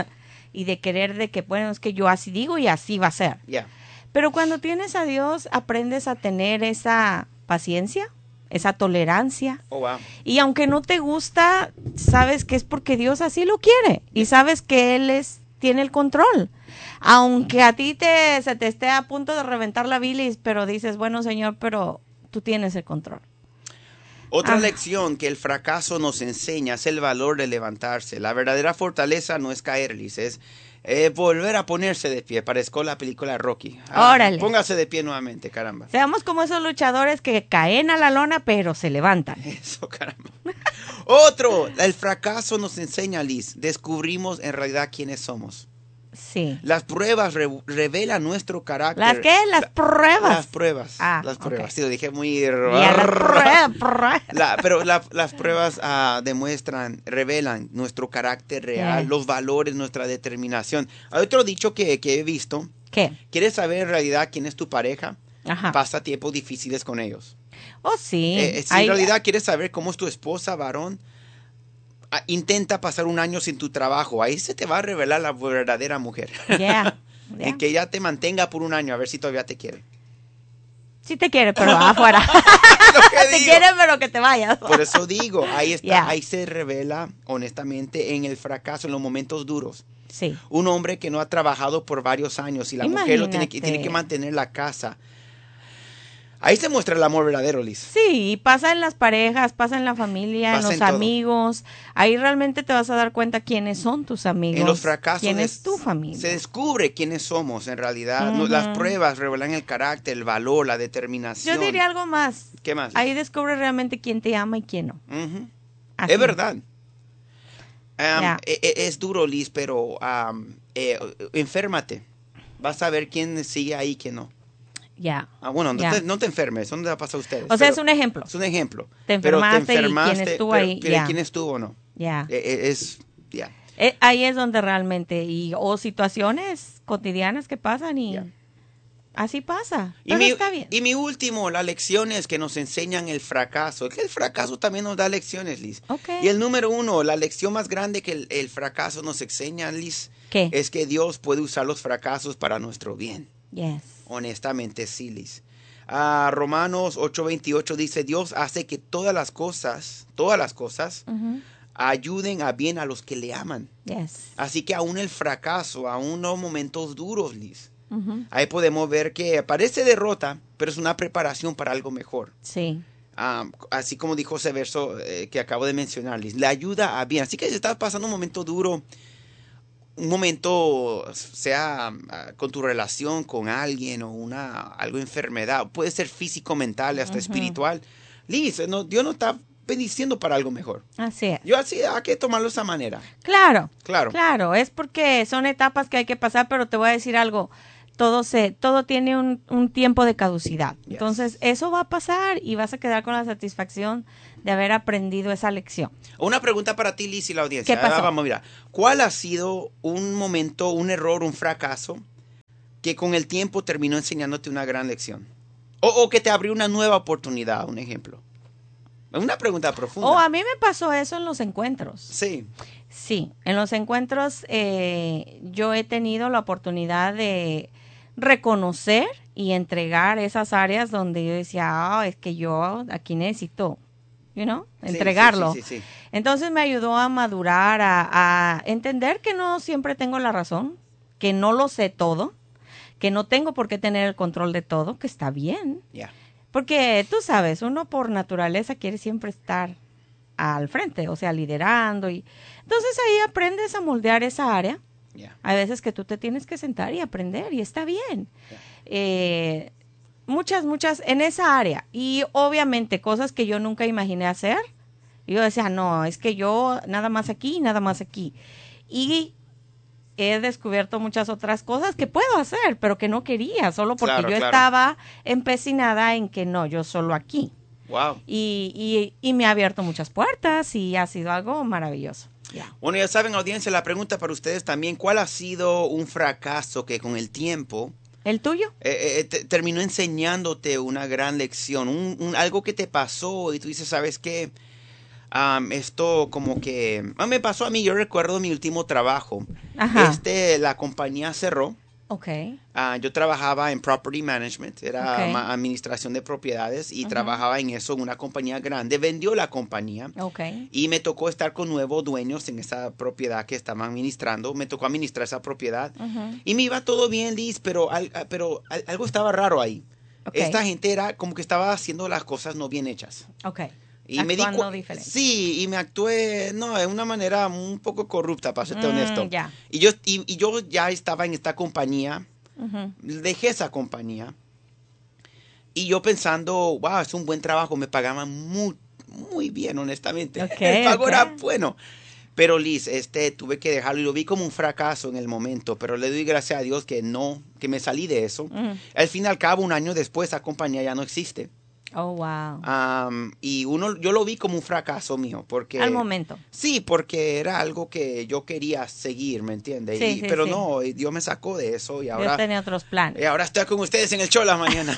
y de querer de que, bueno, es que yo así digo y así va a ser. Ya. Pero cuando tienes a Dios, aprendes a tener esa paciencia, esa tolerancia. Oh, wow. Y aunque no te gusta, sabes que es porque Dios así lo quiere. Y sabes que Él es, tiene el control. Aunque a ti te, se te esté a punto de reventar la bilis, pero dices, bueno, Señor, pero tú tienes el control. Otra Ah. lección que el fracaso nos enseña es el valor de levantarse. La verdadera fortaleza no es caer, Liz, es eh, volver a ponerse de pie. Parezco la película Rocky. Ah, Órale. Póngase de pie nuevamente, caramba. Seamos como esos luchadores que caen a la lona, pero se levantan. Eso, caramba. Otro, el fracaso nos enseña, Liz. Descubrimos en realidad quiénes somos. Sí. Las pruebas re- revelan nuestro carácter. ¿Las qué? Las La- pruebas. Las pruebas. Ah, las pruebas. ok. Sí, lo dije muy... Y a las pruebas, pruebas. La- pero la- las pruebas ah, demuestran, revelan nuestro carácter real, Yeah. los valores, nuestra determinación. Hay otro dicho que, que he visto. ¿Qué? ¿Quieres saber en realidad quién es tu pareja? Ajá. Pasa tiempos difíciles con ellos. Oh, sí. Eh, eh, si Hay- en realidad quieres saber cómo es tu esposa, varón, ah, intenta pasar un año sin tu trabajo. Ahí se te va a revelar la verdadera mujer. Yeah, Y yeah. que ya te mantenga por un año a ver si todavía te quiere. Sí te quiere, pero afuera. Lo que Te digo. quiere, pero que te vayas. Por eso digo, ahí está, Yeah. ahí se revela honestamente en el fracaso, en los momentos duros. Sí. Un hombre que no ha trabajado por varios años y la mujer lo tiene que, Imagínate. tiene que mantener la casa. Ahí se muestra el amor verdadero, Liz. Sí, pasa en las parejas, pasa en la familia, Pasa en los en todo. amigos. Ahí realmente te vas a dar cuenta quiénes son tus amigos. En los fracasos quién des- es tu familia. se descubre quiénes somos en realidad. No, Ujú. las pruebas revelan el carácter, el valor, la determinación. Yo diría algo más. ¿Qué más? Ahí descubres realmente quién te ama y quién no. Ujú. Así. Es verdad. Um, Ya. e- e- es duro, Liz, pero um, eh, enférmate. Vas a ver quién sigue ahí y quién no. Ya. Ah, bueno, no, Ya. te, no te enfermes, eso no le pasa a ustedes. O sea, pero es un ejemplo. es un ejemplo. Te Pero enfermaste y quién estuvo pero- ahí, pero ya. quién estuvo o no. Ya. Eh, eh, es, ya. Eh, ahí es donde realmente, y o situaciones cotidianas que pasan y Ya. así pasa. Y Pero mi, está bien. y mi último, las lecciones que nos enseñan el fracaso. Que el fracaso también nos da lecciones, Liz. Ok. Y el número uno, la lección más grande que el, el fracaso nos enseña, Liz, ¿Qué? es que Dios puede usar los fracasos para nuestro bien. Yes. Honestamente, sí, Liz. Ah, Romanos ocho veintiocho dice, Dios hace que todas las cosas, todas las cosas, Ujú. ayuden a bien a los que le aman. Yes. Así que aún el fracaso, aún los momentos duros, Liz, Ujú. ahí podemos ver que parece derrota, pero es una preparación para algo mejor. Sí. Ah, así como dijo ese verso eh, que acabo de mencionar, Liz, le ayuda a bien. Así que si estás pasando un momento duro, un momento, sea uh, con tu relación con alguien o una algo enfermedad, puede ser físico, mental, hasta uh-huh. espiritual. Liz, no, Dios no está bendiciendo para algo mejor. Así es. Yo así hay que tomarlo de esa manera. Claro, claro, claro. Es porque son etapas que hay que pasar, pero te voy a decir algo. Todo se, todo tiene un, un tiempo de caducidad. Yes. Entonces, eso va a pasar y vas a quedar con la satisfacción de haber aprendido esa lección. Una pregunta para ti, Liz, y la audiencia. ¿Qué pasó? Ah, vamos, mira. ¿Cuál ha sido un momento, un error, un fracaso que con el tiempo terminó enseñándote una gran lección? O, o que te abrió una nueva oportunidad, un ejemplo. Una pregunta profunda. Oh, a mí me pasó eso en los encuentros. Sí. Sí, en los encuentros eh, yo he tenido la oportunidad de reconocer y entregar esas áreas donde yo decía, oh, es que yo aquí necesito, you know, entregarlo. Sí, sí, sí, sí, sí. Entonces me ayudó a madurar, a, a entender que no siempre tengo la razón, que no lo sé todo, que no tengo por qué tener el control de todo, que está bien. Yeah. Porque tú sabes, uno por naturaleza quiere siempre estar al frente, o sea, liderando. Y entonces ahí aprendes a moldear esa área. Yeah. Hay veces que tú te tienes que sentar y aprender y está bien. Yeah. Eh, muchas, muchas en esa área. Y obviamente cosas que yo nunca imaginé hacer. Yo decía, no, es que yo nada más aquí, nada más aquí. Y he descubierto muchas otras cosas que puedo hacer, pero que no quería, solo porque claro, yo claro. estaba empecinada en que no, yo solo aquí. Wow. Y, y, y me ha abierto muchas puertas y ha sido algo maravilloso. Yeah. Bueno, ya saben, audiencia, la pregunta para ustedes también, ¿cuál ha sido un fracaso que con el tiempo... ¿El tuyo? Eh, eh, te, terminó enseñándote una gran lección, un, un, algo que te pasó y tú dices, ¿sabes qué? Um, esto como que... Ah, me pasó a mí, yo recuerdo mi último trabajo. Ajá. Este, la compañía cerró. Okay. Uh, yo trabajaba en property management, era Okay. administración de propiedades y uh-huh. trabajaba en eso en una compañía grande. Vendió la compañía okay. y me tocó estar con nuevos dueños en esa propiedad que estaban administrando. Me tocó administrar esa propiedad uh-huh. y me iba todo bien, Liz, pero, al, pero al, algo estaba raro ahí. Okay. Esta gente era como que estaba haciendo las cosas no bien hechas. Okay. Y me di cu- diferente. Sí, y me actué, no, de una manera un poco corrupta, para serte mm, honesto. Yeah. Y, yo, y, y yo ya estaba en esta compañía, uh-huh. dejé esa compañía, y yo pensando, wow, es un buen trabajo, me pagaban muy, muy bien, honestamente. Okay, el pago okay. era bueno. Pero Liz, este, tuve que dejarlo y lo vi como un fracaso en el momento, pero le doy gracias a Dios que no, que me salí de eso. Uh-huh. Al fin y al cabo, un año después, esa compañía ya no existe. Oh, wow. Um, y uno, yo lo vi como un fracaso mío, porque... Al momento. Sí, porque era algo que yo quería seguir, ¿me entiendes? Sí, y, sí, pero sí. no, Dios me sacó de eso y ahora... Dios tenía otros planes. Y ahora estoy con ustedes en el show la mañana.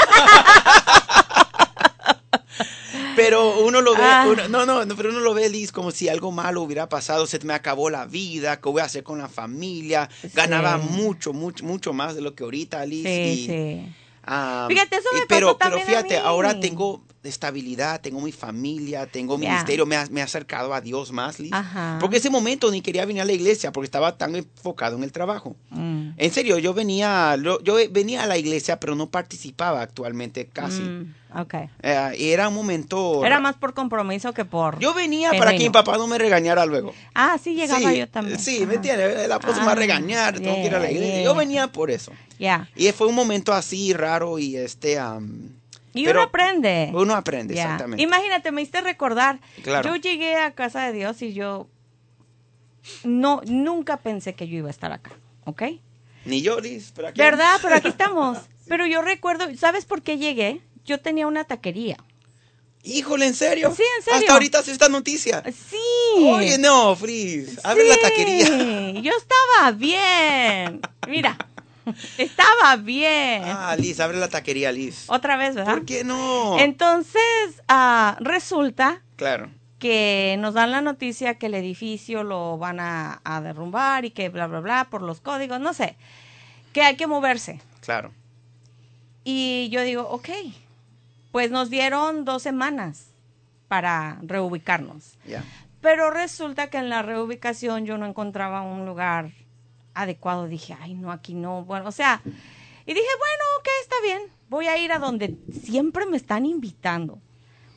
Pero uno lo ve, Ah. uno, no, no, no, pero uno lo ve, Liz, como si algo malo hubiera pasado, se me acabó la vida, ¿qué voy a hacer con la familia? Ganaba Sí. mucho, mucho, mucho más de lo que ahorita, Liz. Sí, y, sí. Um, Fíjate, eso me y, pero, pasó pero también a fíjate, mí. ahora tengo estabilidad, tengo mi familia, tengo Yeah. ministerio, me ha, me ha acercado a Dios más, Liz. Ajá. Porque ese momento ni quería venir a la iglesia porque estaba tan enfocado en el trabajo. Mm. En serio, yo venía, yo venía a la iglesia, pero no participaba actualmente casi. Mm, okay. Eh, y era un momento... Era más por compromiso que por... Yo venía genuino. para que mi papá no me regañara luego. Ah, sí, llegaba sí, yo también. Sí, Ajá. ¿me entiendes? La próxima Ah, a regañar, tengo que ir a la yeah, iglesia. yeah. Yo venía por eso. Ya. Yeah. Y fue un momento así raro y este... Um, Y pero uno aprende. Uno aprende, Yeah. exactamente. Imagínate, me hiciste recordar. Claro. Yo llegué a casa de Dios y yo no nunca pensé que yo iba a estar acá, ¿ok? Ni yo, Liz, pero aquí... ¿Verdad? Pero aquí estamos. Pero yo recuerdo, ¿sabes por qué llegué? Yo tenía una taquería. Híjole, ¿en serio? Sí, en serio. Hasta ahorita hace esta noticia. Sí. Oye, no, Frizz, abre Sí, la taquería. Yo estaba bien. Mira, estaba bien. Ah, Liz, abre la taquería, Liz. Otra vez, ¿verdad? ¿Por qué no? Entonces, ah, resulta Claro. que nos dan la noticia que el edificio lo van a, a derrumbar y que bla, bla, bla, por los códigos, no sé, que hay que moverse. Claro. Y yo digo, ok, pues nos dieron dos semanas para reubicarnos. Ya. Pero resulta que en la reubicación yo no encontraba un lugar adecuado. Dije, ay, no, aquí no. Bueno, o sea, y dije, bueno, ok, está bien. Voy a ir a donde siempre me están invitando.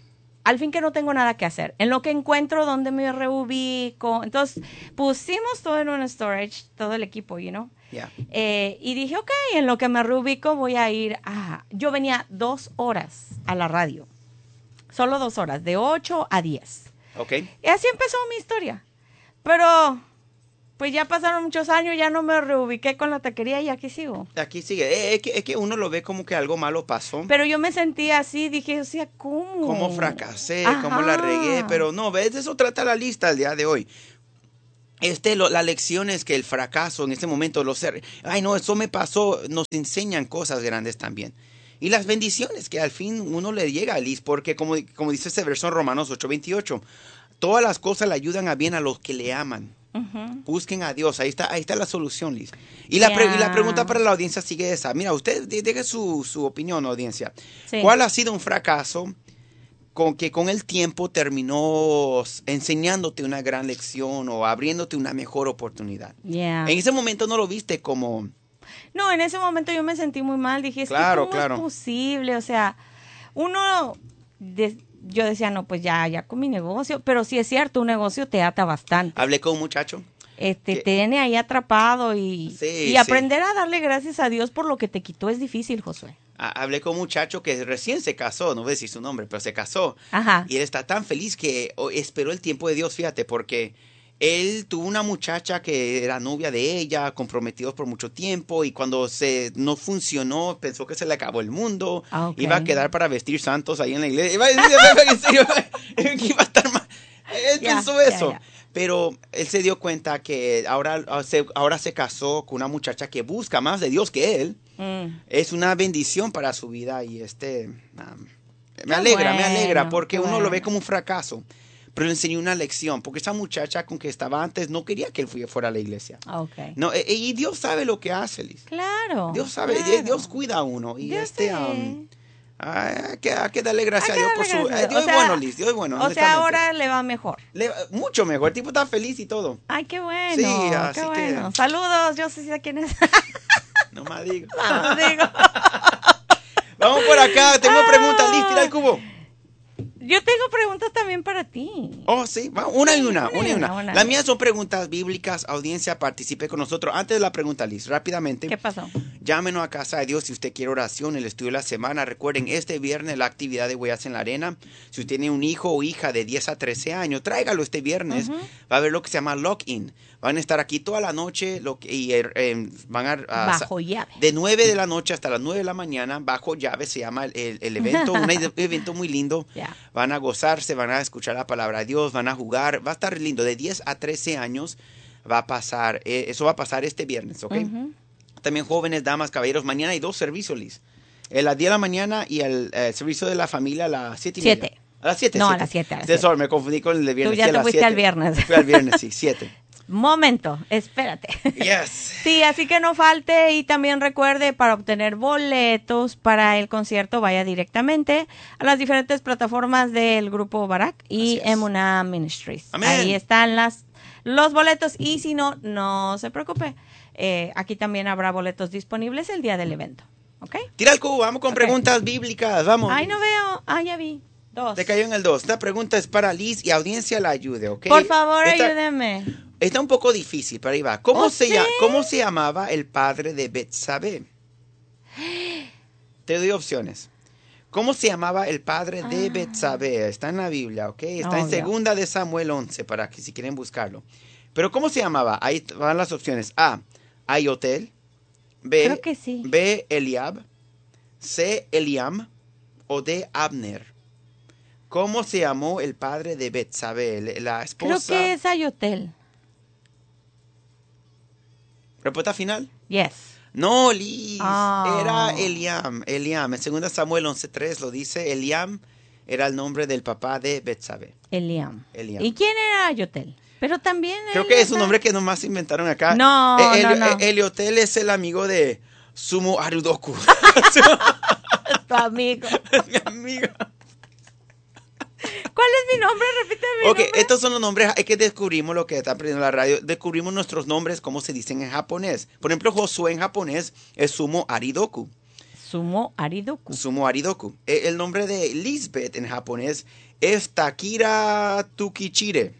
al fin que no tengo nada que hacer. En lo que encuentro donde me reubico. Entonces, pusimos todo en un storage, todo el equipo, you know. Yeah. Eh, y dije, ok, en lo que me reubico voy a ir a... Yo venía dos horas a la radio. Solo dos horas, de ocho a diez. Ok. Y así empezó mi historia. Pero, pues ya pasaron muchos años, ya no me reubiqué con la taquería y aquí sigo. Aquí sigue. Eh, Es que, es que uno lo ve como que algo malo pasó. Pero yo me sentía así, dije, o sea, ¿cómo? Cómo fracasé, Ajá. cómo la regué. Pero no, ¿ves? De eso trata la lista el día de hoy. Este, lo, la lección es que el fracaso en este momento, los er- ay no, eso me pasó, nos enseñan cosas grandes también. Y las bendiciones que al fin uno le llega a Liz, porque como, como dice ese verso en Romanos ocho veintiocho, todas las cosas le ayudan a bien a los que le aman. Uh-huh. Busquen a Dios, ahí está, ahí está la solución, Liz. Y la, pre- Yeah. y la pregunta para la audiencia sigue esa. Mira, usted de- deje su, su opinión, audiencia. Sí. ¿Cuál ha sido un fracaso con que con el tiempo terminó enseñándote una gran lección o abriéndote una mejor oportunidad? Yeah. En ese momento no lo viste como... No, en ese momento yo me sentí muy mal. Dije, es Claro, que ¿cómo claro. es posible? O sea, uno, de- yo decía, no, pues ya, ya con mi negocio. Pero sí es cierto, un negocio te ata bastante. Hablé con un muchacho. Este, que- te tiene ahí atrapado y, Sí, y sí. aprender a darle gracias a Dios por lo que te quitó es difícil, Josué. Ha- Hablé con un muchacho que recién se casó, no voy a decir su nombre, pero se casó. Ajá. Y él está tan feliz que oh, esperó el tiempo de Dios, fíjate, porque él tuvo una muchacha que era novia de ella, comprometidos por mucho tiempo, y cuando se no funcionó, pensó que se le acabó el mundo, Ah, ok. iba a quedar para vestir santos ahí en la iglesia, iba a, decir, en serio, que iba a estar mal. Él Ya, pensó ya, eso. ya. Pero él se dio cuenta que ahora se, ahora se casó con una muchacha que busca más de Dios que él. Mm. Es una bendición para su vida y este um, me Qué alegra, me bueno, alegra porque qué uno lo ve bueno. como un fracaso, pero le enseñó una lección porque esa muchacha con que estaba antes no quería que él fui- fuera a la iglesia. Ok. No, e- y Dios sabe lo que hace, Liz. Claro. Dios sabe, claro. Dios cuida a uno y Yo este sé. um, hay, que, hay que darle gracias Hay a que Dios por darle su gracias. eh, Dios O sea, es bueno, Liz, Dios es bueno. O sea, honestamente. ahora le va mejor. Le- mucho mejor, el tipo está feliz y todo. Ay, qué bueno. Sí, así qué que- bueno. Saludos, yo sí sé quién es. No más digo. No, digo. Vamos por acá, tengo preguntas, Liz, tira el cubo. Yo tengo preguntas también para ti. Oh, sí, va, una y una, Una una y y una, una. una. Las mías son preguntas bíblicas, audiencia, participe con nosotros. Antes de la pregunta, Liz, rápidamente, ¿Qué pasó? llámenos a Casa de Dios si usted quiere oración, el estudio de la semana. Recuerden, este viernes la actividad de Huellas en la Arena. Si usted tiene un hijo o hija de diez a trece años, tráigalo este viernes. Ujú. Va a haber lo que se llama lock-in. Van a estar aquí toda la noche lo que- y eh, eh, van a... a- Bajo llave. De nueve de la noche hasta las nueve de la mañana, bajo llave se llama el, el- el evento, un evento muy lindo. Ya. Van a gozarse, van a escuchar la palabra de Dios, van a jugar, va a estar lindo. De diez a trece años va a pasar, eh, eso va a pasar este viernes, ¿ok? Ujú. También jóvenes, damas, caballeros, mañana hay dos servicios, Liz. A las diez de la mañana y el, eh, servicio de la familia a las siete y media. Siete. A las siete. No, a las siete, a las Sí, siete. sorry, me confundí con el de viernes. Tú ya Sí, a te las fuiste siete. al viernes. Fui al viernes, sí, siete. Momento, espérate. Yes. Sí, así que no falte y también recuerde para obtener boletos para el concierto vaya directamente a las diferentes plataformas del grupo Barak y Así es. Emunah Ministries. Amén. Ahí están las los boletos y si no, no se preocupe. Eh, aquí también habrá boletos disponibles el día del evento. ¿Ok? Tira el cubo, vamos con Ok. preguntas bíblicas, vamos. Ay, no veo. Ah, ya vi. Dos. Te cayó en el dos. Esta pregunta es para Liz y audiencia la ayude, ¿ok? Por favor, Esta- ayúdeme. Está un poco difícil, pero ahí va. ¿Cómo, ¿Oh, se, sí? llama, ¿Cómo se llamaba el padre de Betsabé? Te doy opciones. ¿Cómo se llamaba el padre de Ah. Betsabé? Está en la Biblia, ¿ok? Está en Obvio. segunda de Samuel once, para que si quieren buscarlo. Pero ¿cómo se llamaba? Ahí van las opciones. A, Ayotel. B, Creo que sí. B, Eliab. C, Eliam. O D, Abner. ¿Cómo se llamó el padre de Betsabé? La esposa. Creo que es Ayotel. ¿Respuesta final? Yes. No, Liz. Ah. Era Eliam. Eliam. En segunda Samuel once tres lo dice. Eliam era el nombre del papá de Betsabé. Eliam. Eliam. ¿Y quién era Ayotel? Pero también Creo él que es un está- nombre que nomás inventaron acá. No, Eh, no, Elio- no. eh, Eliotel es el amigo de Sumo Arudoku. tu amigo. Mi amigo. ¿Cuál es mi nombre? Repíteme mi Ok, nombre. estos son los nombres. Es que descubrimos lo que está aprendiendo la radio. Descubrimos nuestros nombres, cómo se dicen en japonés. Por ejemplo, Josué en japonés es Sumo Aridoku. Sumo Aridoku. Sumo Aridoku. Eh, El nombre de Lisbeth en japonés es Takira Tukichire.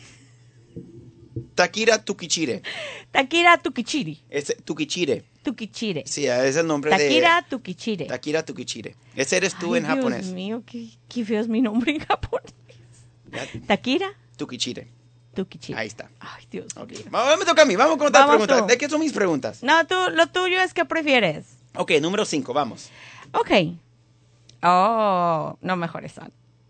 Takira Tukichire. Takira Tukichiri. Es Tukichire. Tukichire. Sí, es el nombre Takira de... Tukichire. Takira Tukichire. Ese eres tú Ay, en japonés. Dios mío, qué, qué feo es mi nombre en japonés. Ya, Takira Tukichire. Tukichire. Ahí está. Ay, Dios Ok. mío. Vamos, me toca a mí. Vamos con otra Vamos pregunta. tú. ¿De qué son mis preguntas? No, tú, lo tuyo es ¿qué prefieres? Ok, número cinco, vamos. Ok. Oh, no, mejor esa.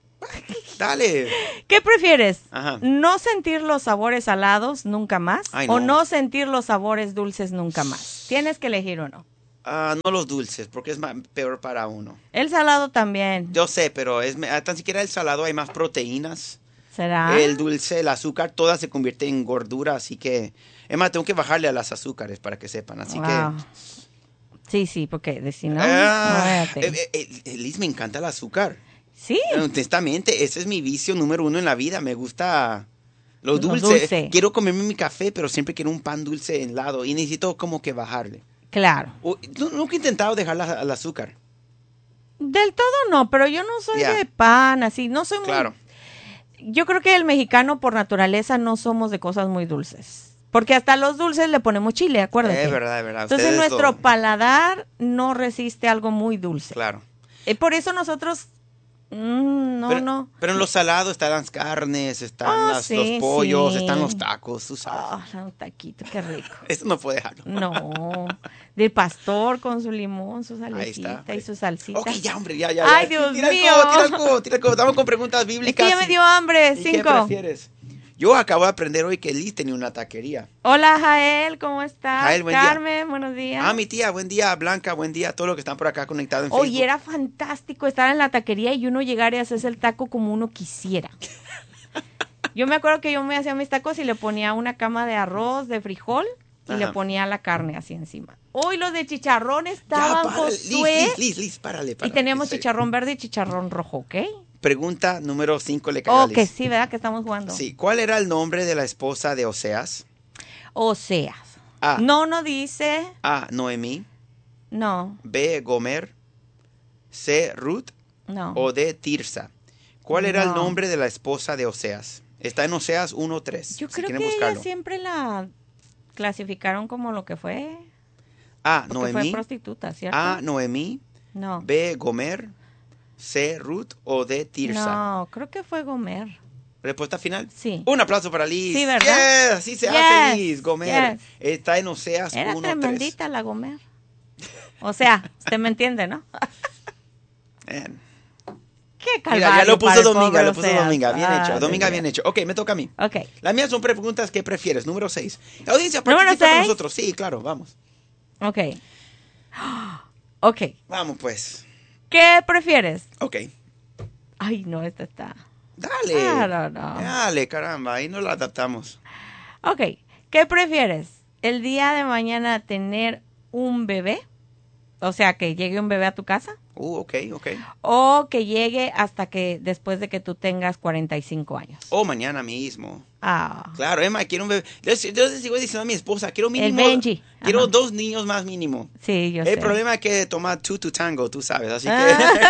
Dale. ¿Qué prefieres? Ajá. ¿No sentir los sabores salados nunca más? Ay, ¿O no. no sentir los sabores dulces nunca más? Tienes que elegir uno. Ah, no los dulces, porque es más, peor para uno. El salado también. Yo sé, pero es me- tan siquiera el salado hay más proteínas. ¿Será? El dulce, el azúcar, toda se convierte en gordura, así que... Es más, tengo que bajarle a las azúcares para que sepan, así Wow. que... Sí, sí, porque de si no, Ah, no, eh, eh, eh, Liz, me encanta el azúcar. Sí. Honestamente, ese es mi vicio número uno en la vida. Me gusta lo Lo dulce. dulce. Quiero comerme mi café, pero siempre quiero un pan dulce en lado y necesito como que bajarle. Claro. O- ¿tú nunca he intentado dejar la- el azúcar? Del todo no, pero yo no soy Ya. de pan, así, no soy muy... Claro. Yo creo que el mexicano por naturaleza no somos de cosas muy dulces. Porque hasta los dulces le ponemos chile, acuérdate. Es verdad, es verdad. Entonces Ustedes nuestro lo- paladar no resiste algo muy dulce. Claro. Eh, por eso nosotros... mm, no, pero, no. pero en los salados están las carnes, están Oh, las- sí, los pollos, sí. están los tacos, tú sabes. Ah, un taquito, qué rico. Eso no puede dejarlo. No, del pastor con su limón, su Ahí está. salecita y su salsita. Ok, ya, hombre, ya, ya. Ay, ya. Dios tira mío. El codo, tira el codo, tira el codo. Estamos con preguntas Es bíblicas. que ya me y- dio hambre, ¿y qué cinco. prefieres? Yo acabo de aprender hoy que Liz tenía una taquería. Hola, Jael, ¿cómo estás? Jael, buen día. Carmen, buenos días. Ah, mi tía, buen día. Blanca, buen día. Todos los que están por acá conectados en Oye, Facebook. era fantástico estar en la taquería y uno llegar y hacerse el taco como uno quisiera. Yo me acuerdo que yo me hacía mis tacos y le ponía una cama de arroz, de frijol y Ajá. le ponía la carne así encima. Hoy los de chicharrón Ya, estaban, párale. Liz, Josué. Liz, Liz, Liz, párale, Y párale. teníamos En serio. chicharrón verde y chicharrón rojo, ¿ok? Pregunta número cinco le cayó a Oh, Liz. que sí, ¿verdad? Que estamos jugando. Sí. ¿Cuál era el nombre de la esposa de Oseas? Oseas. A. No, no dice. A. Noemí. No, B. Gomer. C. Ruth. no. O D. Tirsa. ¿Cuál era el No. nombre de la esposa de Oseas? Está en Oseas uno tres. Yo si creo que quieren buscarlo. ella siempre la clasificaron como lo que fue. A. Porque fue Noemí. prostituta, ¿cierto? A. Noemí. no. B. Gomer. C. Ruth. O D. Tirsa. No, creo que fue Gomer. ¿Respuesta final? Sí. Un aplauso para Liz. Sí, ¿verdad? Yes, así se Yes, hace Liz. Gomer. yes. Está en Oseas Era uno tres. tremendita la Gomer. O sea, usted me entiende, ¿no? Man. Qué calvario. Mira, ya lo para puso el Dominga, pobre lo puso Oseas. Dominga. Bien Ah, hecho. Dominga, Dios bien mío. hecho. Ok, me toca a mí. Ok. Las mías son preguntas que prefieres. Número seis. La audiencia Número participa con seis. nosotros. Sí, claro, vamos. Ok. Ok. Vamos pues. ¿Qué prefieres? Ok. Ay, no, esta está. Dale. I don't know. Dale, caramba. Ahí nos la adaptamos. Ok. ¿Qué prefieres? ¿El día de mañana tener un bebé? O sea, que llegue un bebé a tu casa. Uh, ok, ok. O que llegue hasta que después de que tú tengas cuarenta y cinco años. O mañana mismo. Ah. Claro, Emma, quiero un bebé. Yo, yo les sigo diciendo a mi esposa, quiero mínimo. El Benji. Quiero Ajá. dos niños más mínimo. Sí, yo El sé. problema es que toma two to tango, tú sabes. Así que.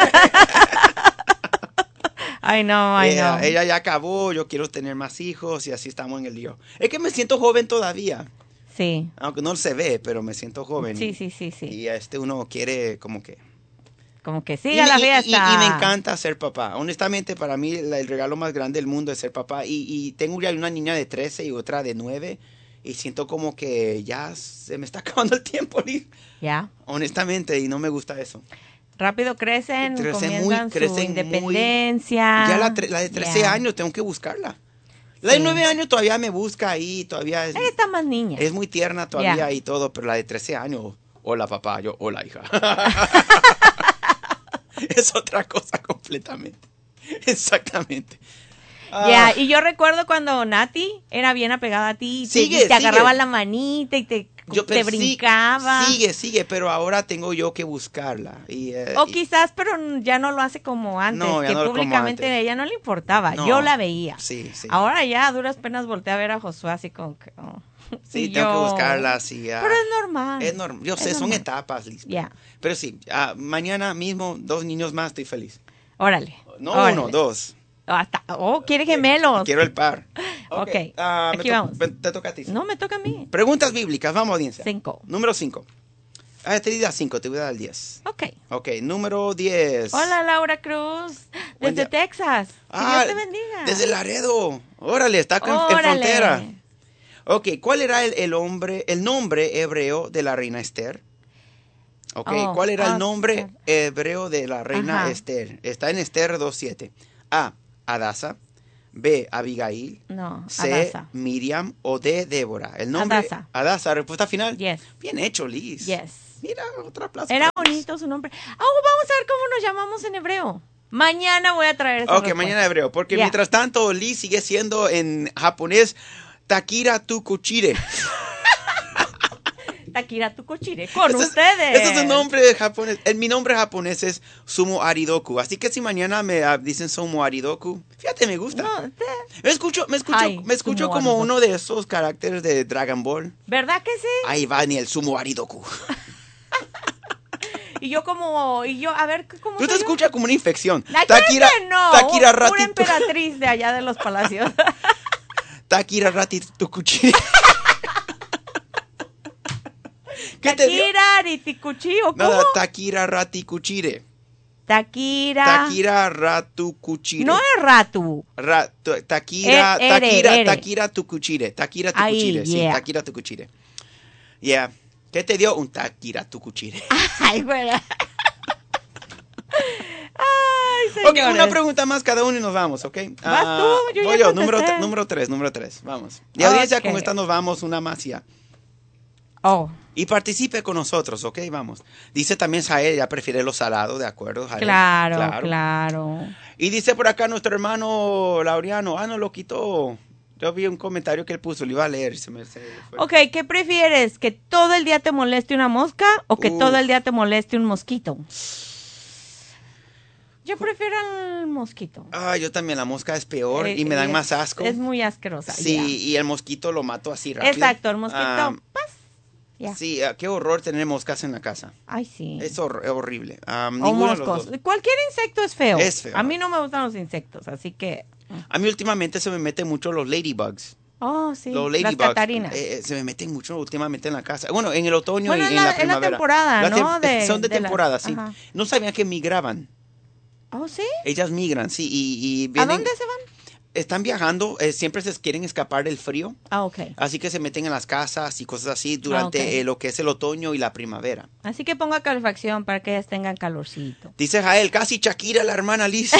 Ay, no, ay, ella, no. ella ya acabó, yo quiero tener más hijos y así estamos en el lío. Es que me siento joven todavía, Sí. aunque no se ve, pero me siento joven. Sí, y, sí, sí, sí. Y este uno quiere como que... Como que Y siga me- la y- y- fiesta. Y, me encanta ser papá. Honestamente, para mí la- el regalo más grande del mundo es ser papá. Y, y tengo ya una niña de trece y otra de nueve. Y siento como que ya se me está acabando el tiempo, Liz. Ya. Honestamente, y no me gusta eso. Rápido crecen, Crecen comienzan muy- su crecen muy- independencia. Ya la, tre- la de trece Ya. años tengo que buscarla. La de Sí. nueve años todavía me busca ahí, todavía es... Ella está más niña. Es muy tierna todavía Ya. y todo, pero la de trece años, hola papá, yo, hola hija. Es otra cosa completamente. Exactamente. Ya, Ah, y yo recuerdo cuando Nati era bien apegada a ti y te- Sigue, y te sigue. agarraba la manita y te, yo te pero sí- brincaba. Sigue, sigue, pero ahora tengo yo que buscarla. Y, eh, O y- quizás, pero ya no lo hace como antes, No, ya que no como públicamente antes. a ella no le importaba. No. Yo la veía. Sí, sí. Ahora ya a duras penas volteé a ver a Josué así como que... oh. Sí, Y tengo yo- que buscarlas y... ah, Pero es normal. es normal. Yo Es sé, son normal. etapas, Liz. Ya. Pero sí, ah, mañana mismo, dos niños más, estoy feliz. Órale. No órale. uno, dos. Hasta, oh, quiere gemelos. Quiero el par. Ok, ah, me aquí to- vamos. me- Te toca a ti. No, me toca a mí. Preguntas bíblicas, vamos, audiencia. Cinco. Número cinco. Ah, te di a cinco, te voy a dar el diez. Ok. Ok, número diez. Hola, Laura Cruz. Buen Desde día. Texas. Que Ah, Dios te bendiga. desde Laredo. Órale, está acá en- en Órale. frontera. Ok, ¿cuál era el, el hombre, el nombre hebreo de la reina Esther? Ok, Oh, ¿cuál era ah, el nombre hebreo de la reina Ajá. Esther? Está en Esther dos siete. A, Adasa. B, Abigail. No, C, Adasa. Miriam. O D, Débora. El nombre. Adasa. Adasa, respuesta final. Yes. Bien hecho, Liz. Yes. Mira, otra plaza. Era bonito su nombre. Oh, vamos a ver cómo nos llamamos en hebreo. Mañana voy a traer esa Ok, respuesta. mañana hebreo. Porque Ya. mientras tanto, Liz sigue siendo en japonés Takira Tukuchire. Takira Tukuchire. Con Ese es- ustedes. Ese es un nombre japonés. El, mi nombre japonés es Sumo Aridoku. Así que si mañana me ah, dicen Sumo Aridoku, fíjate, me gusta. No, te- Me escucho, me escucho, Ay, me escucho Sumo como Aridoku. uno de esos caracteres de Dragon Ball. ¿Verdad que sí? Ahí va ni el Sumo Aridoku. Y yo como, y yo, a ver, ¿cómo Tú te soy yo? escuchas como una infección. La Takira, gente no, Takira una Ratito. emperatriz de allá de los palacios. Takira Ratito Kuchire. ¿Qué te dio? Takira Ariticuchi, ¿o cómo? Nada, Takira Ratikuchire. Takira. Takira Ratukuchire. No es Ratu. Ra- tu- Takira, E- ere, Takira, ere. Takira Tukuchire. Takira Ay, Tukuchire, sí, yeah. Takira Tukuchire. Yeah. ¿Qué te dio? Un Takira Tukuchire. Ay, güey. Ay, Ok, señores. una pregunta más cada uno y nos vamos, ¿ok? Vas Ah, tú, yo ya voy yo, número, contesté. tre- número tres, número tres, vamos. Y audiencia, Ok. con esta nos vamos, una más ya. Oh, Y participe con nosotros, ¿ok? Vamos. Dice también Jael, ya prefiere lo salado, ¿de acuerdo, Jael? claro, claro. Y dice por acá nuestro hermano Laureano, ah, no lo quitó. Yo vi un comentario que él puso, lo iba a leer. Se me, se me fue. Ok, ¿qué prefieres? ¿Que todo el día te moleste una mosca o que Uf. todo el día te moleste un mosquito? Yo prefiero el mosquito. Ah, yo también, la mosca es peor Eh, y me dan es- más asco. Es muy asquerosa. Sí, ya. y el mosquito lo mato así rápido. Exacto, el mosquito. Ah, ¡paz! Ya. sí, ah, qué horror tener moscas en la casa. Ay, sí. Es hor- horrible. Ah, O ninguno de los moscos. dos. Cualquier insecto es feo. Es feo. A mí no me gustan los insectos, así que... A mí últimamente se me meten mucho los ladybugs. Oh, sí. Los Las ladybugs. catarinas. eh, eh, se me meten mucho últimamente en la casa. Bueno, en el otoño Bueno, y es en la- la es la primavera. temporada, La ¿no? tem- De- son de, de la- temporada, sí. ajá. No sabían que migraban. Oh, ¿sí? Ellas migran, sí. Y, y ¿A vienen- dónde se van? Están viajando, eh, siempre se quieren escapar del frío. Ah, ok. Así que se meten en las casas y cosas así durante Ah, ok. eh, lo que es el otoño y la primavera. Así que ponga calefacción para que ellas tengan calorcito. Dice Jael, casi Shakira, la hermana Liz.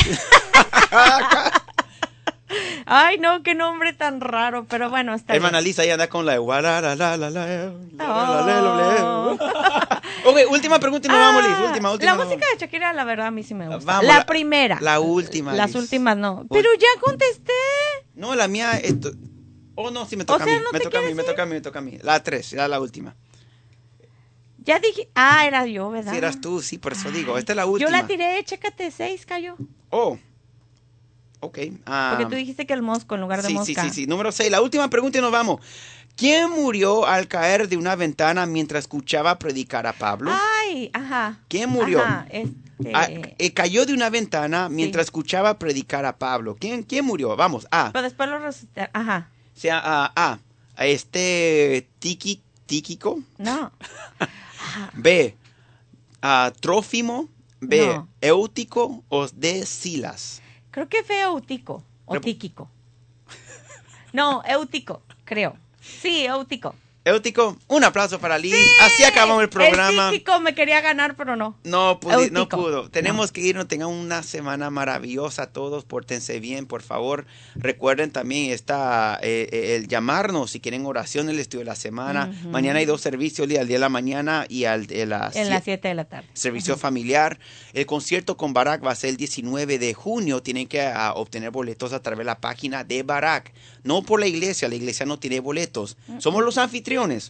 Ay, no, qué nombre tan raro, pero bueno, está Hermana bien. Liz ahí anda con la de guarararala, Oh. Ok, última pregunta y nos vamos, Liz. Última, última. La nos música vamos. de Shakira, la verdad, a mí sí me gusta. Vamos, la, la- primera. la última, Las Liz. últimas no. Pero ya contesté. No, la mía. Esto... Oh, no, sí me toca O sea, a mí. ¿no me te toca a mí, quieres me ir? toca a mí, me toca a mí. La tres, ya la última. Ya dije. Ah, era yo, ¿verdad? Si eras tú, sí, por eso digo. Ay, Esta es la última. Yo la tiré, chécate, seis cayó. Oh. Ok. ah, Porque tú dijiste que el mosco en lugar de sí, mosca. sí, sí, sí. Número seis. La última pregunta y nos vamos. ¿Quién murió al caer de una ventana mientras escuchaba predicar a Pablo? Ay, ajá. ¿Quién murió? Ajá, este... Ah, eh, cayó de una ventana mientras escuchaba predicar a Pablo. ¿Quién, quién murió? Vamos. A. Pero después lo resucitaron. Ajá. O sea, A. A. A este Tiki, Tíquico. No. B. A Trófimo. B. No. Éutico. O D. Silas. Creo que fue eutico o Rep- tíquico. No, eutico, creo. Sí, eutico. Éutico. Un aplauso para Liz. Así acabamos el programa. El tíquico me quería ganar, pero no. No, pudi- no Éutico. pudo. Tenemos que irnos. Tengan una semana maravillosa todos. Pórtense bien, por favor. Recuerden también está eh, eh, el llamarnos si quieren oración el estudio de la semana. Ujú. Mañana hay dos servicios, al día de la mañana y al de las En las siete de la tarde. servicio familiar. El concierto con Barak va a ser el diecinueve de junio. Tienen que ah, obtener boletos a través de la página de Barak. No por la iglesia. La iglesia no tiene boletos. Somos los anfitriones.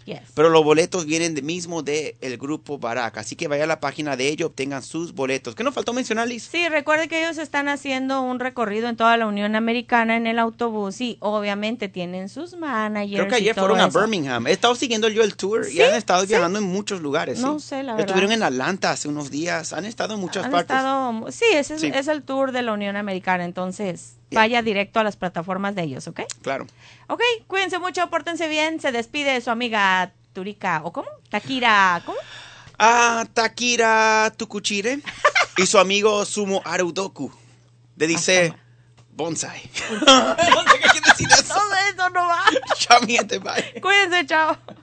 Yes. Pero los boletos vienen de, mismo del grupo Barack. Así que vaya a la página de ellos, obtengan sus boletos. ¿Qué nos faltó mencionar, Liz? Sí, recuerde que ellos están haciendo un recorrido en toda la Unión Americana en el autobús y obviamente tienen sus managers. Creo que ayer y todo fueron a eso. Birmingham. He estado siguiendo yo el tour y ¿Sí? han estado ¿Sí? viajando en muchos lugares. No sí. sé, la verdad. Estuvieron en Atlanta hace unos días. Han estado en muchas Han partes. estado- sí, ese es, Sí. es el tour de la Unión Americana, entonces Yeah. vaya directo a las plataformas de ellos, ¿ok? Claro. Ok, cuídense mucho, pórtense bien, se despide su amiga Turika, ¿o cómo? Takira, ¿cómo? A Takira Tukuchire y su amigo Sumo Arudoku. Le dice bonsai. No sé qué quiere decir eso. No, eso no va. Chao, mi gente, bye. Cuídense, chao.